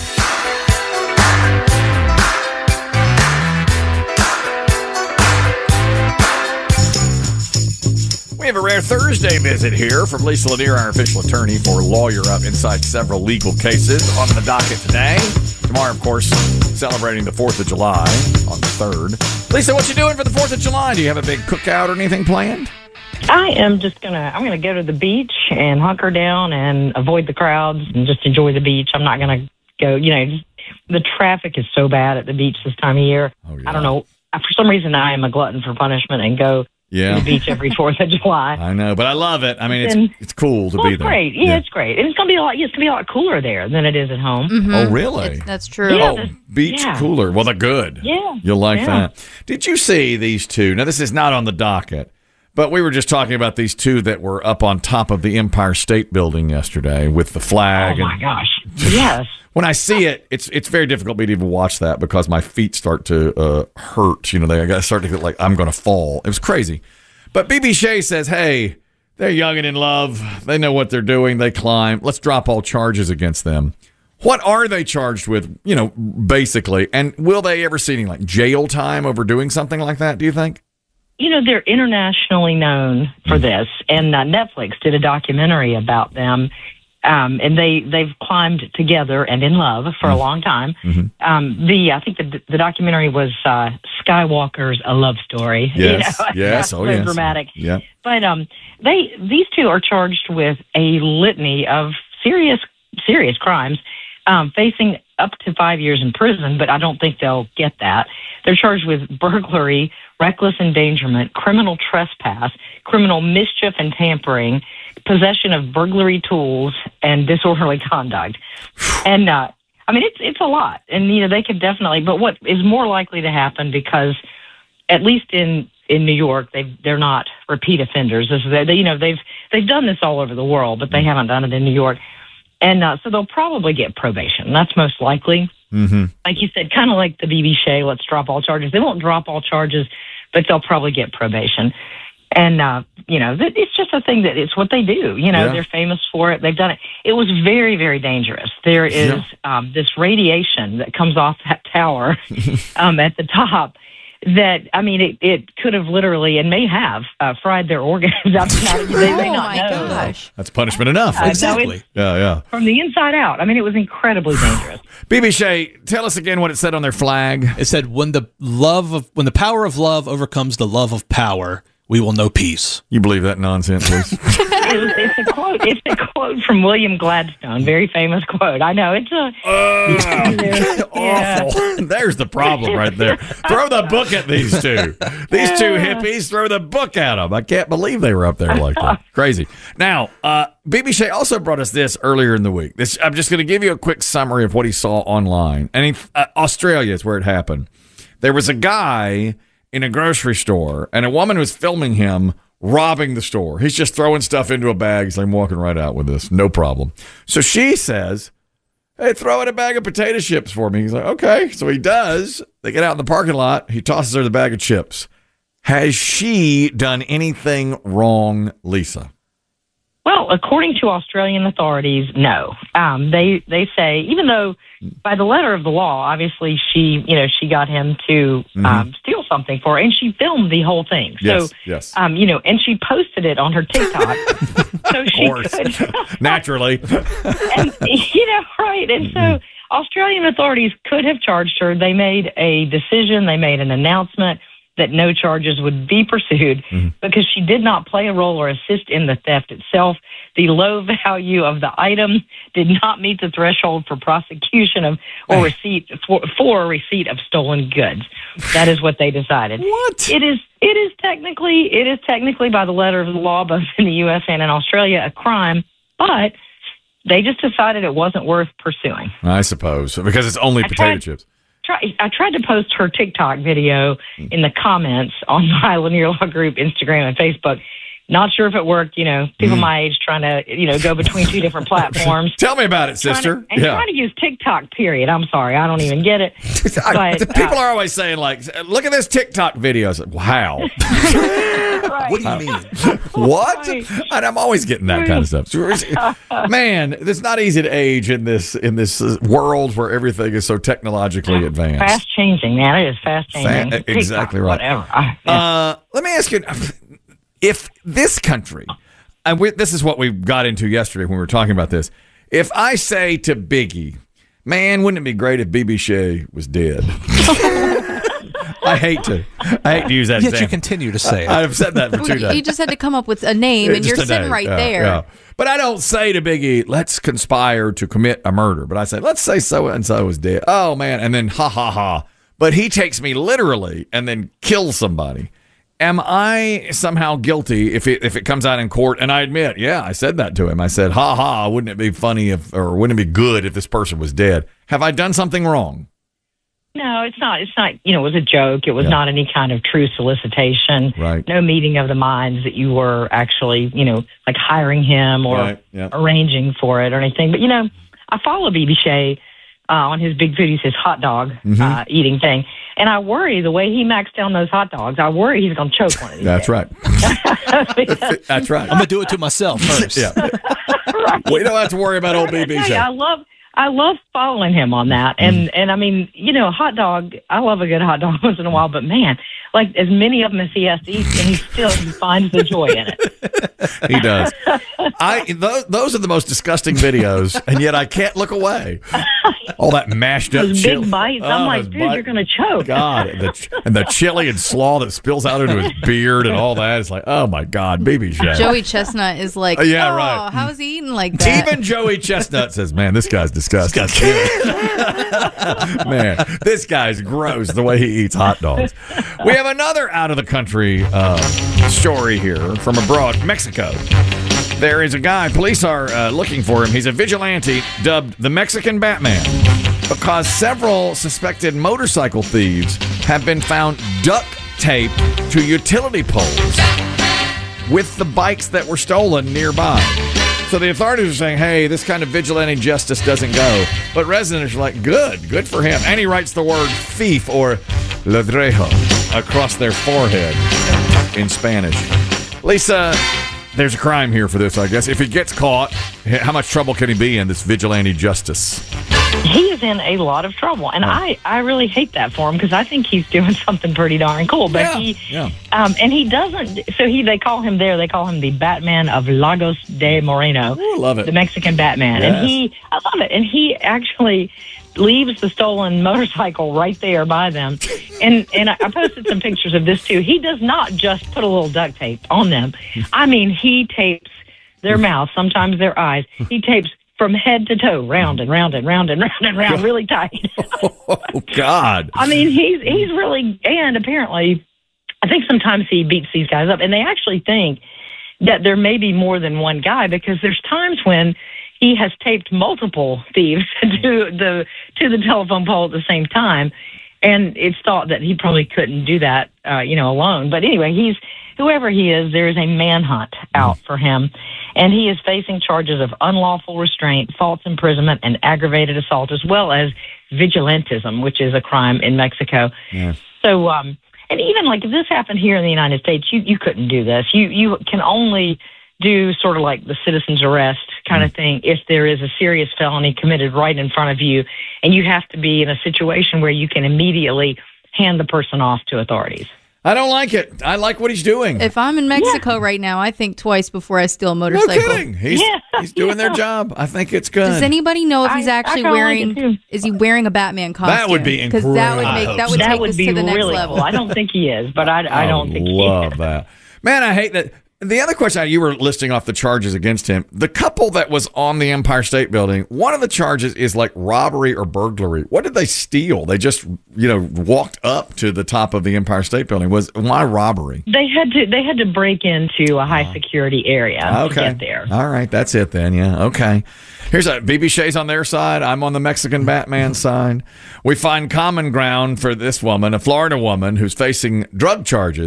We have a rare Thursday visit here from Lisa Lanier, our official attorney for Lawyer Up inside several legal cases on the docket today. Tomorrow, of course, celebrating the fourth of July on the third. Lisa, what you doing for the fourth of July? Do you have a big cookout or anything planned? I am just going to, I'm going to go to the beach and hunker down and avoid the crowds and just enjoy the beach. I'm not going to go, you know, just, the traffic is so bad at the beach this time of year. Oh, yeah. I don't know. For some reason, I am a glutton for punishment and go yeah. to the beach every fourth of July. I know, but I love it. I mean, it's And- it's cool to Well, be it's there. great. Yeah, it's great. And it's going to be a lot, yeah, it's going to be a lot cooler there than it is at home. Mm-hmm. Oh, really? That's true. Yeah, Oh, the- beach yeah. cooler. Well, they're good. Yeah. You'll like Yeah. that. Did you see these two? Now, this is not on the docket, but we were just talking about these two that were up on top of the Empire State Building yesterday with the flag. Oh, my and gosh. Yes. when I see it, it's it's very difficult for me to even watch that because my feet start to uh, hurt. You know, they I start to get like I'm going to fall. It was crazy. But B B Shea says, hey, they're young and in love. They know what they're doing. They climb. Let's drop all charges against them. What are they charged with, you know, basically? And will they ever see any like jail time over doing something like that, do you think? You know, they're internationally known for this, and uh, Netflix did a documentary about them. Um, and they, they've climbed together and in love for a long time. Mm-hmm. Um, the I think the, the documentary was uh, Skywalker's A Love Story. Yes, You know? yes, so oh yes. dramatic. Yeah. But um, they these two are charged with a litany of serious serious crimes, um, facing up to five years in prison. But I don't think they'll get that. They're charged with burglary, reckless endangerment, criminal trespass, criminal mischief and tampering, possession of burglary tools, and disorderly conduct. And uh, I mean, it's it's a lot, and you know they could definitely. But what is more likely to happen, because at least in in New York, they they're not repeat offenders. This is, they, you know they've they've done this all over the world, but they haven't done it in New York, and uh, so they'll probably get probation. That's most likely. Mm-hmm. Like you said, kind of like the B B Shea, let's drop all charges. They won't drop all charges, but they'll probably get probation. And, uh, you know, th- it's just a thing that it's what they do. You know, Yeah. they're famous for it. They've done it. It was very, very dangerous. There is um, this radiation that comes off that tower um, at the top that, I mean, it, it could have literally and may have uh, fried their organs out. They may Oh, not my know. gosh. That's punishment enough. Uh, no, it's Yeah, yeah. from the inside out. I mean, it was incredibly dangerous. B B Shea, tell us again what it said on their flag. It said, "When the love of when the power of love overcomes the love of power, we will know peace." You believe that nonsense, Lisa? it was, it's a quote. It's a quote from William Gladstone. Very famous quote. I know. It's a awful. There's the problem right there. Throw the book at these two. These two hippies, throw the book at them. I can't believe they were up there like that. Crazy. Now, uh, B B Shea also brought us this earlier in the week. This, I'm just going to give you a quick summary of what he saw online. And he, uh, Australia is where it happened. There was a guy in a grocery store, and a woman was filming him robbing the store. He's just throwing stuff into a bag. He's like, I'm walking right out with this. No problem. So she says, hey, throw in a bag of potato chips for me. He's like, okay. So he does. They get out in the parking lot. He tosses her the bag of chips. Has she done anything wrong, Lisa? Well, according to Australian authorities, no. Um, they they say, even though by the letter of the law, obviously she, you know, she got him to Mhm. um, steal something for her, and she filmed the whole thing. Yes, so, yes. um, you know, and she posted it on her TikTok. so Of she course. could, Naturally. and you know, right? And so Australian authorities could have charged her. They made a decision. They made an announcement that no charges would be pursued because she did not play a role or assist in the theft itself. The low value of the item did not meet the threshold for prosecution of or receipt for, for a receipt of stolen goods. That is what they decided. What? It is it is technically it is technically by the letter of the law, both in the U S and in Australia, a crime, but they just decided it wasn't worth pursuing. I suppose, because it's only I potato tried- chips. Try, I tried to post her TikTok video in the comments on my Lanier Law Group Instagram and Facebook, Not sure if it worked. You know, people Mm. my age trying to, you know, go between two different platforms. Tell me about it, Trying sister. to, and yeah. trying to use TikTok, period. I'm sorry. I don't even get it. I- But, people uh, are always saying, like, look at this TikTok video. I said, wow. What do you mean? What? And I'm always getting that kind of stuff. Man, it's not easy to age in this in this uh, world where everything is so technologically advanced. Fast changing, man. It is fast changing. Fa- exactly right. Whatever. I- Uh, let me ask you, if this country, and we, this is what we got into yesterday when we were talking about this, if I say to Biggie, man, wouldn't it be great if B B Shea was dead? I hate to, I hate to use that. Yet you example. continue to say it. I, I've said that for two days. You just had to come up with a name, and Just you're a sitting name. right Yeah, there. yeah. But I don't say to Biggie, let's conspire to commit a murder. But I say, let's say so and so is dead. Oh, man. And then ha, ha, ha. But he takes me literally and then kills somebody. Am I somehow guilty if it, if it comes out in court? And I admit, yeah, I said that to him. I said, ha, ha, wouldn't it be funny if, or wouldn't it be good if this person was dead? Have I done something wrong? No, it's not. It's not. You know, it was a joke. It was Yeah. not any kind of true solicitation. Right. No meeting of the minds that you were actually, you know, like hiring him or Right, yeah. arranging for it or anything. But you know, I follow B B Shea uh, on his big food. He says hot dog Mhm. uh, eating thing, and I worry the way he maxed down those hot dogs. I worry he's going to choke one of these. That's right. Because- That's right. I'm gonna do it to myself first. Yeah. We don't have to worry about old B B I tell Shea. you, I love I love following him on that, and and I mean, you know, hot dog. I love a good hot dog once in a while, but man, like as many of them as he has to eat, and he still he finds the joy in it. He does. I those, those are the most disgusting videos, and yet I can't look away. All that mashed up Those chili. big bites. I'm Oh, like, those dude, bite- you're gonna choke. God, and the, and the chili and slaw that spills out into his beard and all that. It's like, oh my God, B B Shea. Joey Chestnut is like, Uh, yeah, oh, right. how is he eating like that? Even Joey Chestnut says, man, this guy's disgusting. Man, this guy's gross the way he eats hot dogs. We have another out of the country uh, story here from abroad, Mexico. There is a guy, police are uh, looking for him. He's a vigilante dubbed the Mexican Batman because several suspected motorcycle thieves have been found duct taped to utility poles with the bikes that were stolen nearby. So the authorities are saying, hey, this kind of vigilante justice doesn't go. But residents are like, good, good for him. And he writes the word thief or ladrejo across their forehead in Spanish. Lisa, there's a crime here for this, I guess. If he gets caught, how much trouble can he be in this vigilante justice? He is in a lot of trouble, and I, I really hate that for him because I think he's doing something pretty darn cool. But Yeah, he, yeah. um, and he doesn't. So he, they call him there. They call him the Batman of Lagos de Moreno. Ooh, love it. The Mexican Batman, Yes. and he, I love it. And he actually leaves the stolen motorcycle right there by them. And and I I posted some pictures of this too. He does not just put a little duct tape on them. I mean, he tapes their mouth, sometimes their eyes. He tapes from head to toe, round and round and round and round and round, really tight. Oh, God. I mean, he's he's really, and apparently, I think sometimes he beats these guys up, and they actually think that there may be more than one guy because there's times when he has taped multiple thieves to the to the telephone pole at the same time, and it's thought that he probably couldn't do that, uh, you know, alone. But anyway, he's whoever he is. There is a manhunt out for him, and he is facing charges of unlawful restraint, false imprisonment, and aggravated assault, as well as vigilantism, which is a crime in Mexico. Yeah. So, um, and even like if this happened here in the United States, you, you couldn't do this. You you can only do sort of like the citizen's arrest kind of thing if there is a serious felony committed right in front of you, and you have to be in a situation where you can immediately hand the person off to authorities. I don't like it. I like what he's doing. If I'm in Mexico right now, I think twice before I steal a No motorcycle. kidding. He's, he's doing their job. I think it's good. Does anybody know if he's I- I actually kinda like wearing? it, too. is he wearing a Batman costume? That would be because that would incredible. make I that would that take would this be to the next really level. cool. I don't think he is, but I, I don't think he is. love that. Man, I hate that. The other question, you were listing off the charges against him. The couple that was on the Empire State Building, one of the charges is like robbery or burglary. What did they steal? They just, you know, walked up to the top of the Empire State Building. Was why robbery? They had to they had to break into a high security area to Okay. get there. All right, that's it then. Yeah. Okay. Here's a B B Shea's on their side. I'm on the Mexican Batman side. We find common ground for this woman, a Florida woman who's facing drug charges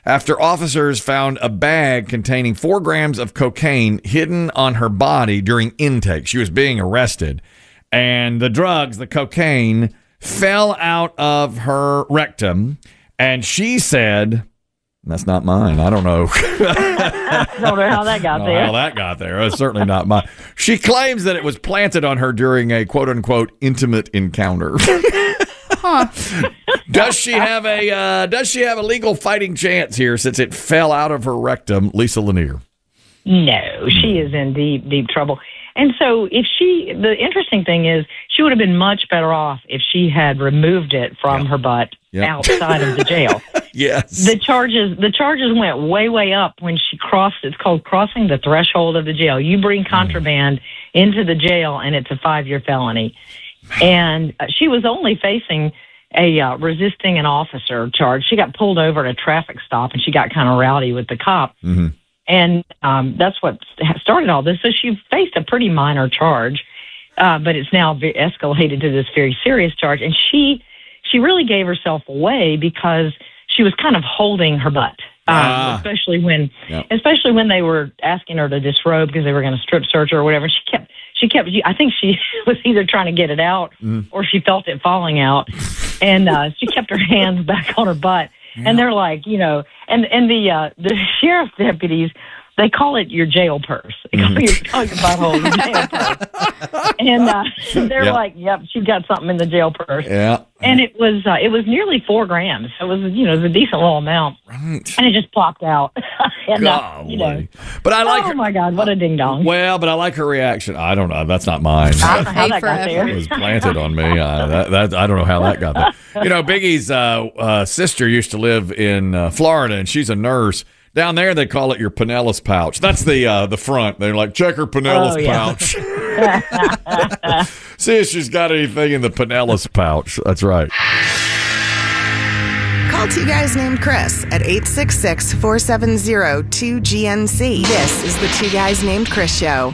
after officers found a bag containing four grams of cocaine hidden on her body during intake. She was being arrested, and the drugs, the cocaine, fell out of her rectum, and she said, "That's not mine. I don't know." I don't know how that got know there. How that got there. It's certainly not mine. She claims that it was planted on her during a quote-unquote intimate encounter. Huh. Does she have a uh, Does she have a legal fighting chance here since it fell out of her rectum, Lisa Lanier? No, she is in deep, deep trouble. And so if she, the interesting thing is, she would have been much better off if she had removed it from Yeah. her butt Yeah. outside of the jail. Yes. The charges, the charges went way, way up when she crossed, it's called crossing the threshold of the jail. You bring contraband into the jail and it's a five-year felony. And uh, she was only facing a uh, resisting an officer charge. She got pulled over at a traffic stop and she got kind of rowdy with the cop. Mm-hmm. And um, that's what started all this. So she faced a pretty minor charge, uh, but it's now ve- escalated to this very serious charge. And she she really gave herself away because she was kind of holding her butt, um, Ah. especially when Yep. especially when they were asking her to disrobe because they were going to strip search her or whatever. She kept she kept. I think she was either trying to get it out Mm. or she felt it falling out, and uh, she kept her hands back on her butt. And they're like, you know, and and the uh, the sheriff's deputies, they call it your jail purse. They call, your, call your butthole your jail purse. And uh, they're Yeah. like, yep, she got something in the jail purse. Yeah. And it was uh, it was nearly four grams. It was you know it was a decent little amount, and it just plopped out. and, uh, you know, Golly. But I like oh her. my God, what a ding dong! Well, but I like her reaction. I don't know. That's not mine. I don't know how Hey, that got forever. It there. was planted on me. I, that, that, I don't know how that got there. You know, Biggie's uh, uh, sister used to live in uh, Florida, and she's a nurse. Down there, they call it your Pinellas pouch. That's the uh, the front. They're like, check her Pinellas Oh, yeah. pouch. See if she's got anything in the Pinellas pouch. That's right. Call two guys named Chris at eight six six, four seven zero, two G N C. This is the Two Guys Named Chris Show.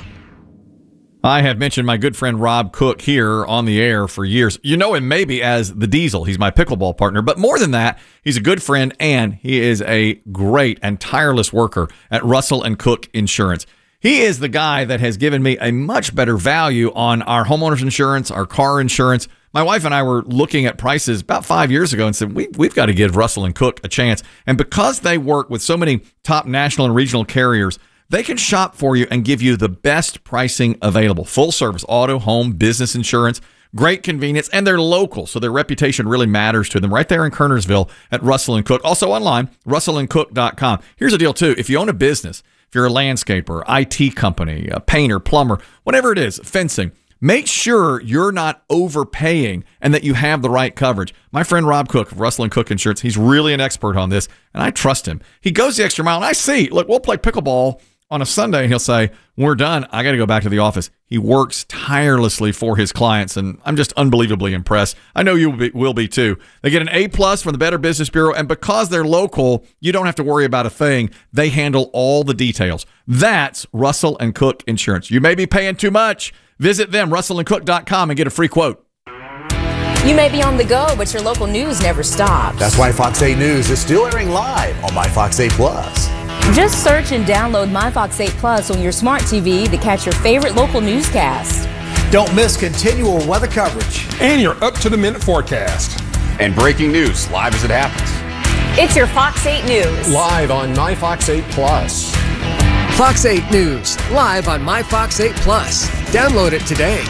I have mentioned my good friend Rob Cook here on the air for years. You know him maybe as the Diesel. He's my pickleball partner. But more than that, he's a good friend, and he is a great and tireless worker at Russell and Cook Insurance. He is the guy that has given me a much better value on our homeowners insurance, our car insurance. My wife and I were looking at prices about five years ago and said, we, we've got to give Russell and Cook a chance. And because they work with so many top national and regional carriers, they can shop for you and give you the best pricing available. Full service, auto, home, business insurance, great convenience, and they're local, so their reputation really matters to them. Right there in Kernersville at Russell and Cook. Also online, russell and cook dot com. Here's the deal, too. If you own a business, if you're a landscaper, I T company, a painter, plumber, whatever it is, fencing, make sure you're not overpaying and that you have the right coverage. My friend Rob Cook of Russell and Cook Insurance, he's really an expert on this, and I trust him. He goes the extra mile, and I see, look, we'll play pickleball on a Sunday, and he'll say, when we're done, I got to go back to the office. He works tirelessly for his clients, and I'm just unbelievably impressed. I know you will be, will be too. They get an A plus from the Better Business Bureau, and because they're local, you don't have to worry about a thing. They handle all the details. That's Russell and Cook Insurance. You may be paying too much. Visit them, russell and cook dot com, and get a free quote. You may be on the go, but your local news never stops. That's why Fox eight News is still airing live on My Fox eight Plus. Just search and download My Fox eight Plus on your smart T V to catch your favorite local newscast. Don't miss continual weather coverage. And your up-to-the-minute forecast. And breaking news live as it happens. It's your Fox eight News. Live on My Fox eight Plus. Fox eight News, live on My Fox eight Plus. Download it today.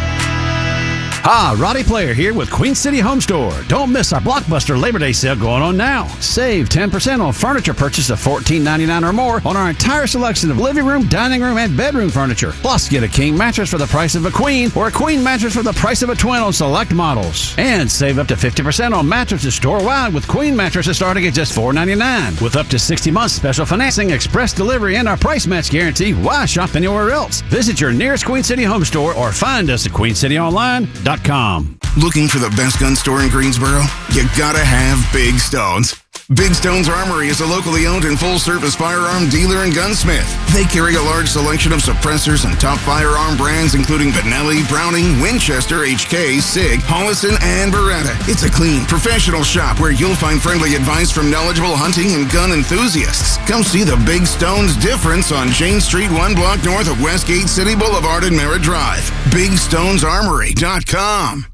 Hi, Roddy Player here with Queen City Home Store. Don't miss our Blockbuster Labor Day sale going on now. Save ten percent on furniture purchase of fourteen ninety-nine or more on our entire selection of living room, dining room, and bedroom furniture. Plus, get a king mattress for the price of a queen or a queen mattress for the price of a twin on select models. And save up to fifty percent on mattresses store-wide with queen mattresses starting at just four ninety-nine. With up to sixty months special financing, express delivery, and our price match guarantee, why shop anywhere else? Visit your nearest Queen City Home Store or find us at queen city online dot com. Looking for the best gun store in Greensboro? You gotta have Big Stones. Big Stone's Armory is a locally owned and full-service firearm dealer and gunsmith. They carry a large selection of suppressors and top firearm brands, including Benelli, Browning, Winchester, H K, SIG, Hollison, and Beretta. It's a clean, professional shop where you'll find friendly advice from knowledgeable hunting and gun enthusiasts. Come see the Big Stone's difference on Jane Street, one block north of Westgate City Boulevard and Merritt Drive. big stones armory dot com.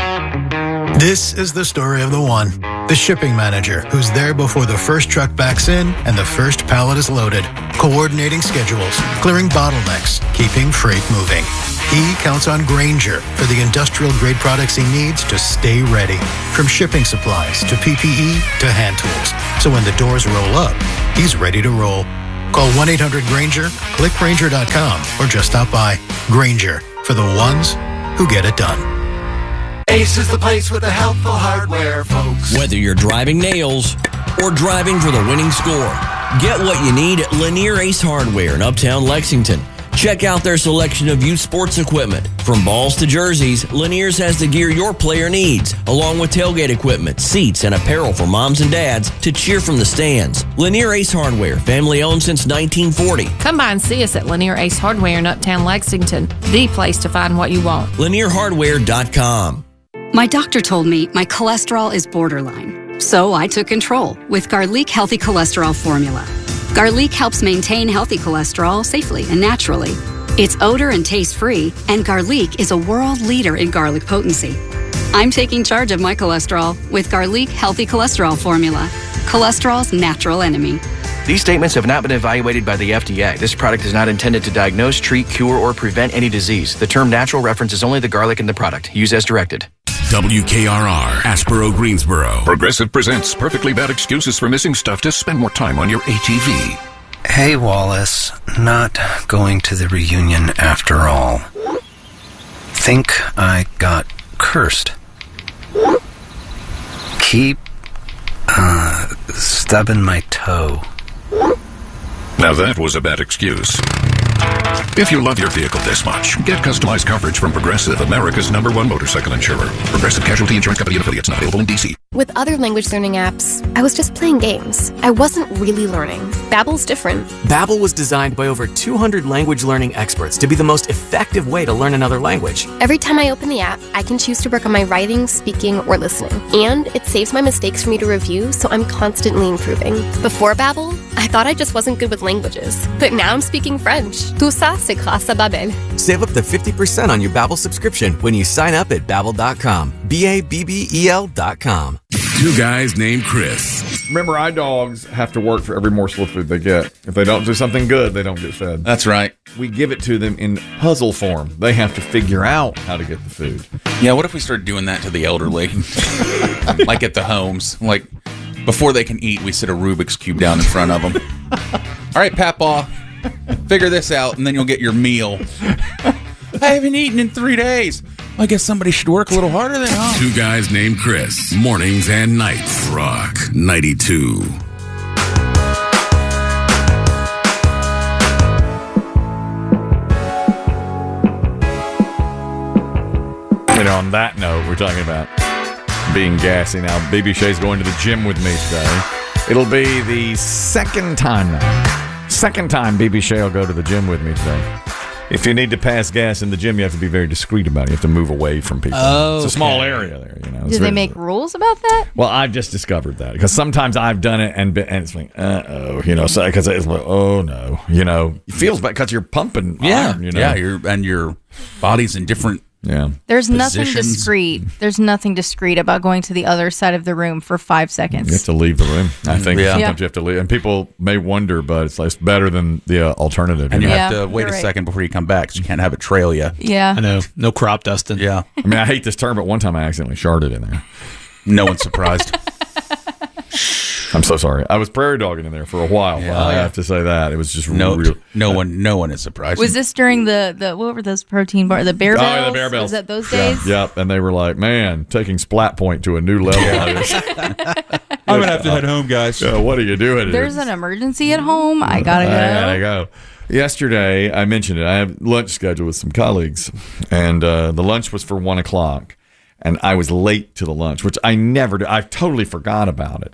This is the story of the one, the shipping manager, who's there before the first truck backs in and the first pallet is loaded, coordinating schedules, clearing bottlenecks, keeping freight moving. He counts on Grainger for the industrial-grade products he needs to stay ready, from shipping supplies to P P E to hand tools. So when the doors roll up, he's ready to roll. Call one eight hundred Grainger, click Grainger dot com, or just stop by. Grainger, for the ones who get it done. Ace is the place with the helpful hardware, folks. Whether you're driving nails or driving for the winning score, get what you need at Lanier Ace Hardware in Uptown Lexington. Check out their selection of youth sports equipment. From balls to jerseys, Lanier's has the gear your player needs, along with tailgate equipment, seats, and apparel for moms and dads to cheer from the stands. Lanier Ace Hardware, family owned since nineteen forty. Come by and see us at Lanier Ace Hardware in Uptown Lexington, the place to find what you want. Lanier Hardware dot com. My doctor told me my cholesterol is borderline, so I took control with Garlic Healthy Cholesterol Formula. Garlic helps maintain healthy cholesterol safely and naturally. It's odor and taste-free, and Garlic is a world leader in garlic potency. I'm taking charge of my cholesterol with Garlic Healthy Cholesterol Formula, cholesterol's natural enemy. These statements have not been evaluated by the F D A. This product is not intended to diagnose, treat, cure, or prevent any disease. The term natural references only the garlic in the product. Use as directed. W K R R, Asheboro, Greensboro. Progressive presents perfectly bad excuses for missing stuff to spend more time on your A T V. Hey, Wallace. Not going to the reunion after all. Think I got cursed. Keep, uh, stubbing my toe. Now that was a bad excuse. If you love your vehicle this much, get customized coverage from Progressive, America's number one motorcycle insurer. Progressive Casualty Insurance Company and affiliates, not available in D C. With other language learning apps, I was just playing games. I wasn't really learning. Babbel's different. Babbel was designed by over two hundred language learning experts to be the most effective way to learn another language. Every time I open the app, I can choose to work on my writing, speaking, or listening. And it saves my mistakes for me to review, so I'm constantly improving. Before Babbel, I thought I just wasn't good with languages. But now I'm speaking French. Tout ça, c'est grâce à Babbel. Save up to fifty percent on your Babbel subscription when you sign up at Babbel dot com. B A B B E L dot com. Two guys named Chris. Remember, our dogs have to work for every morsel of food they get. If they don't do something good, they don't get fed. That's right. We give it to them in puzzle form. They have to figure out how to get the food. Yeah, what if we started doing that to the elderly? Like at the homes. Like, before they can eat, we sit a Rubik's Cube down in front of them. All right, Papaw, figure this out, and then you'll get your meal. I haven't eaten in three days. I guess somebody should work a little harder than us. Two guys named Chris. Mornings and nights. Rock ninety-two. You know, on that note, we're talking about being gassy now. B B Shay's going to the gym with me today. It'll be the second time now. Second time B B Shay will go to the gym with me today. If you need to pass gas in the gym, you have to be very discreet about it. You have to move away from people. Oh, it's a okay. small area there. You know. It's Do they very- make rules about that? Well, I've just discovered that because sometimes I've done it and, been, and it's like, uh oh, you know, so because it's like, oh no, you know, it feels bad because you're pumping. Yeah, iron, you know? yeah, your and your body's in different. Yeah, There's nothing positions. discreet. There's nothing discreet about going to the other side of the room for five You seconds. have to leave the room. I think Yeah. sometimes Yeah. you have to leave, and people may wonder, but it's, like, it's better than the uh, alternative. And you know? have Yeah, to wait you're a right. second before you come back, because you can't have it trail you. Yeah. I know. No crop dusting. Yeah. I mean, I hate this term, but one time I accidentally sharted in there. No one's surprised. I'm so sorry. I was prairie dogging in there for a while. Yeah. I have to say that it was just No, real. no one, no one is surprised. Was this during the, the what were those protein bars? The bear Oh, bells? yeah, the bear bells. Was that those Yeah. days? Yep. And they were like, man, taking Splat Point to a new level. I'm gonna have to head home, guys. Yeah, what are you doing? There's an emergency at home. I gotta go. I gotta go. Yesterday, I mentioned it. I have lunch scheduled with some colleagues, and uh, the lunch was for one o'clock, and I was late to the lunch, which I never do. I totally forgot about it.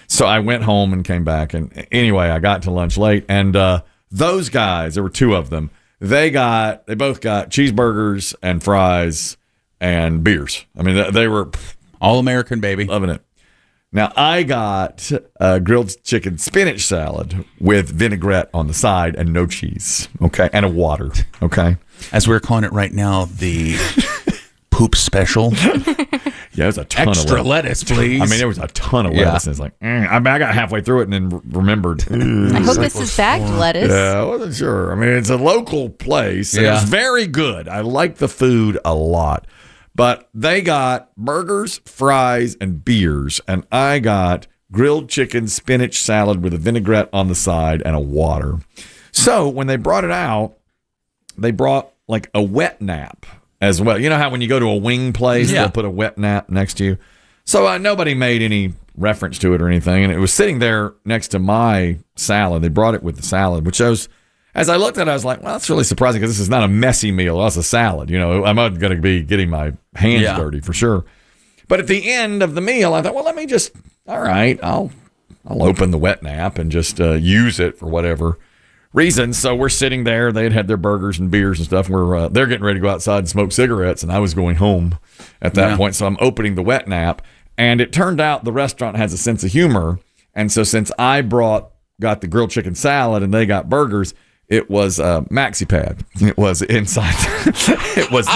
So I went home and came back. And anyway, I got to lunch late. And uh, those guys, there were two of them, they got, they both got cheeseburgers and fries and beers. I mean, they were all American, baby. Loving it. Now, I got a grilled chicken spinach salad with vinaigrette on the side and no cheese, okay, and a water, okay? As we're calling it right now, the poop special. Yeah, it was a ton Extra of lettuce, please. I mean, there was a ton of Yeah. lettuce. And it's like, mm. I mean, I got halfway through it and then remembered. I hope this is bagged lettuce. Yeah, I wasn't sure. I mean, it's a local place. And Yeah. It was very good. I like the food a lot. But they got burgers, fries, and beers, and I got grilled chicken spinach salad with a vinaigrette on the side and a water. So when they brought it out, they brought like a wet nap as well. You know how when you go to a wing place, Yeah. they'll put a wet nap next to you? So uh, nobody made any reference to it or anything, and it was sitting there next to my salad. They brought it with the salad, which shows... As I looked at it, I was like, well, that's really surprising because this is not a messy meal. That's a salad. You know, I'm not going to be getting my hands Yeah. dirty for sure. But at the end of the meal, I thought, well, let me just, all right, I'll I'll open the wet nap and just uh, use it for whatever reason. So we're sitting there. They had had their burgers and beers and stuff. We're uh, they're getting ready to go outside and smoke cigarettes, and I was going home at that Yeah. point. So I'm opening the wet nap, and it turned out the restaurant has a sense of humor. And so since I brought got the grilled chicken salad and they got burgers, it was a maxi pad. It was inside. It was.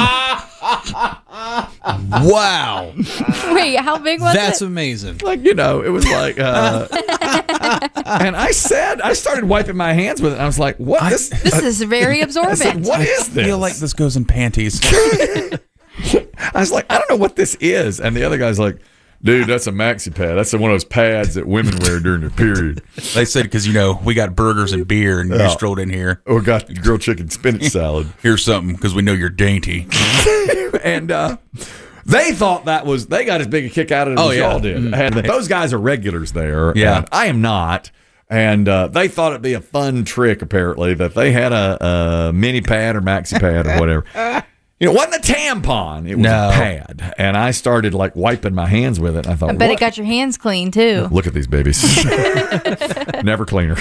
Wow. Wait, how big was That's it? amazing. Like, you know, it was like, uh, and I said, I started wiping my hands with it. And I was like, what? This, This is very I absorbent. said, what is I this? feel like this goes in panties. I was like, I don't know what this is. And the other guy's like, dude, that's a maxi pad. That's one of those pads that women wear during their period. They said because, you know, we got burgers and beer, and Yeah. you strolled in here. Or got the grilled chicken spinach salad. Here's something because we know you're dainty. And uh, they thought that was, they got as big a kick out of it Oh, as yeah. y'all did. Mm. And those guys are regulars there. Yeah. And I am not. And uh, they thought it'd be a fun trick, apparently, that they had a, a mini pad or maxi pad or whatever. You know, it wasn't a tampon. It was No. a pad. And I started like wiping my hands with it. And I thought, I bet what? it got your hands clean too. Look at these babies. Never cleaner.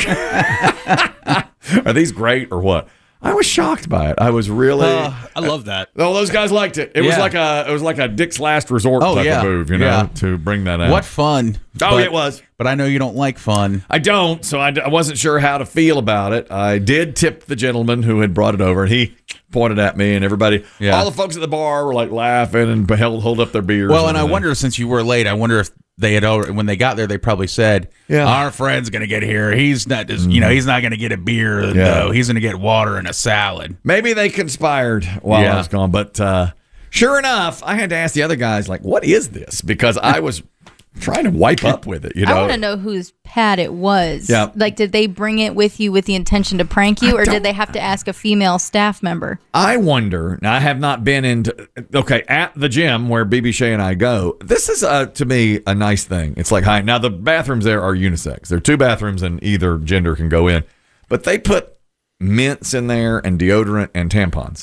Are these great or what? I was shocked by it. I was really. Uh, I love that. Oh, those guys liked it. It was Yeah. like a it was like a Dick's Last Resort Oh, type yeah. of move, you know, Yeah. to bring that out. What fun. Oh, But- it was. But I know you don't like fun. I don't, so I, d- I wasn't sure how to feel about it. I did tip the gentleman who had brought it over, and he pointed at me, and everybody, Yeah. all the folks at the bar were like laughing and held hold up their beers. Well, and I everything. wonder, since you were late, I wonder if they had already, when they got there, they probably said, Yeah. our friend's going to get here. He's not just, you know, he's not going to get a beer, Yeah. though. He's going to get water and a salad. Maybe they conspired while I Yeah. was gone, but uh, sure enough, I had to ask the other guys, like, what is this? Because I was trying to wipe up with it, you know. I want to know whose pad it was. Yeah. Like, did they bring it with you with the intention to prank you, or did they have to ask a female staff member? I wonder. Now, I have not been into. Okay, at the gym where B B Shea and I go. This is uh, to me a nice thing. It's like, hi. Now the bathrooms there are unisex. There are two bathrooms, and either gender can go in. But they put mints in there and deodorant and tampons.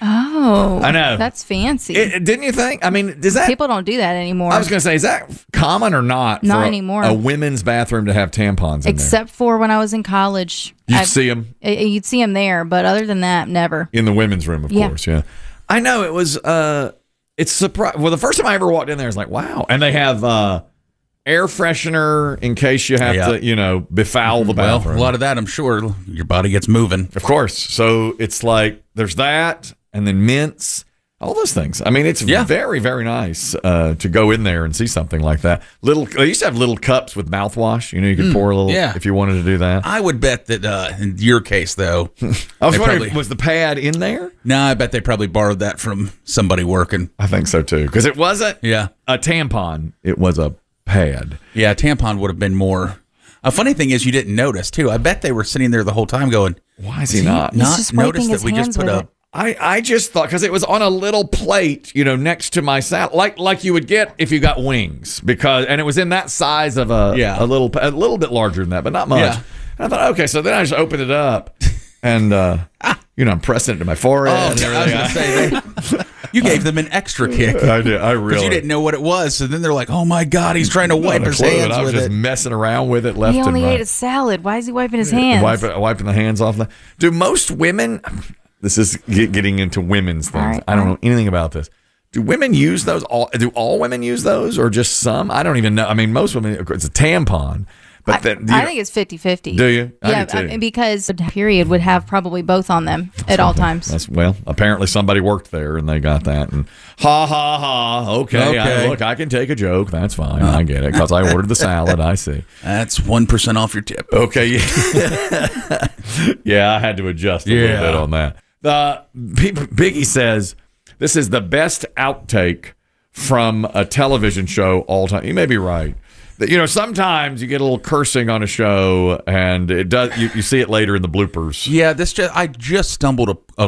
Oh, I know. That's fancy. It, didn't you think? I mean, does that? People don't do that anymore. I was going to say, is that common or not? Not for a- anymore. A women's bathroom to have tampons in Except for when I was in college. there. You'd I- see them uh, You'd see them there, but other than that, never. in the women's room, of Yeah. course. Yeah, I know it was. uh It's surprising. Well, the first time I ever walked in there, I was like, wow. And they have uh air freshener in case you have Yeah. to, you know, befoul the Well, bathroom. a lot of that, I'm sure, your body gets moving. Of course. So it's like there's that, and then mints, all those things. I mean, it's Yeah. very, very nice uh, to go in there and see something like that. Little, they used to have little cups with mouthwash. You know, you could Mm, pour a little yeah. if you wanted to do that. I would bet that uh, in your case, though, I was they wondering, probably- was the pad in there? no, I bet they probably borrowed that from somebody working. I think so too, because it wasn't Yeah. a tampon; it was a pad. Yeah, tampon would have been more. A funny thing is, you didn't notice too. I bet they were sitting there the whole time, going, "Why is he not?" He's not just wiping notice that his we just hands put with a it. I, I just thought because it was on a little plate, you know, next to my salad, like like you would get if you got wings, because and it was in that size of a Yeah. a little a little bit larger than that, but not much. Yeah. And I thought, okay, so then I just opened it up, and uh, you know, I'm pressing it to my forehead. Oh, and I was everything. gonna say, they, you gave them an extra kick. I did. I Because really. you didn't know what it was. So then they're like, oh my God, he's trying to wipe Not a his clue, hands and I was with just it. messing around with it left He only and right. ate a salad. Why is he wiping his hands? Wiping, wiping the hands off. The, do most women? This is get, getting into women's things. right, I don't all know anything about this. Do women use those? All do all women use those, or just some? I don't even know. I mean, most women. It's a tampon, but I, that, I think it's fifty-fifty. Do you? I Yeah, do too. I- because the period would have probably both on them at all times. That's well. Apparently, somebody worked there and they got that. And ha ha ha. Okay, I, Okay. look, I can take a joke. That's fine. I get it because I ordered the salad. I see. That's one percent off your tip. Okay. Yeah. Yeah, I had to adjust a Yeah. little bit on that. The Biggie says this is the best outtake from a television show all time. You may be right. That, you know, sometimes you get a little cursing on a show, and it does. You, you see it later in the bloopers. Yeah, this just I just stumbled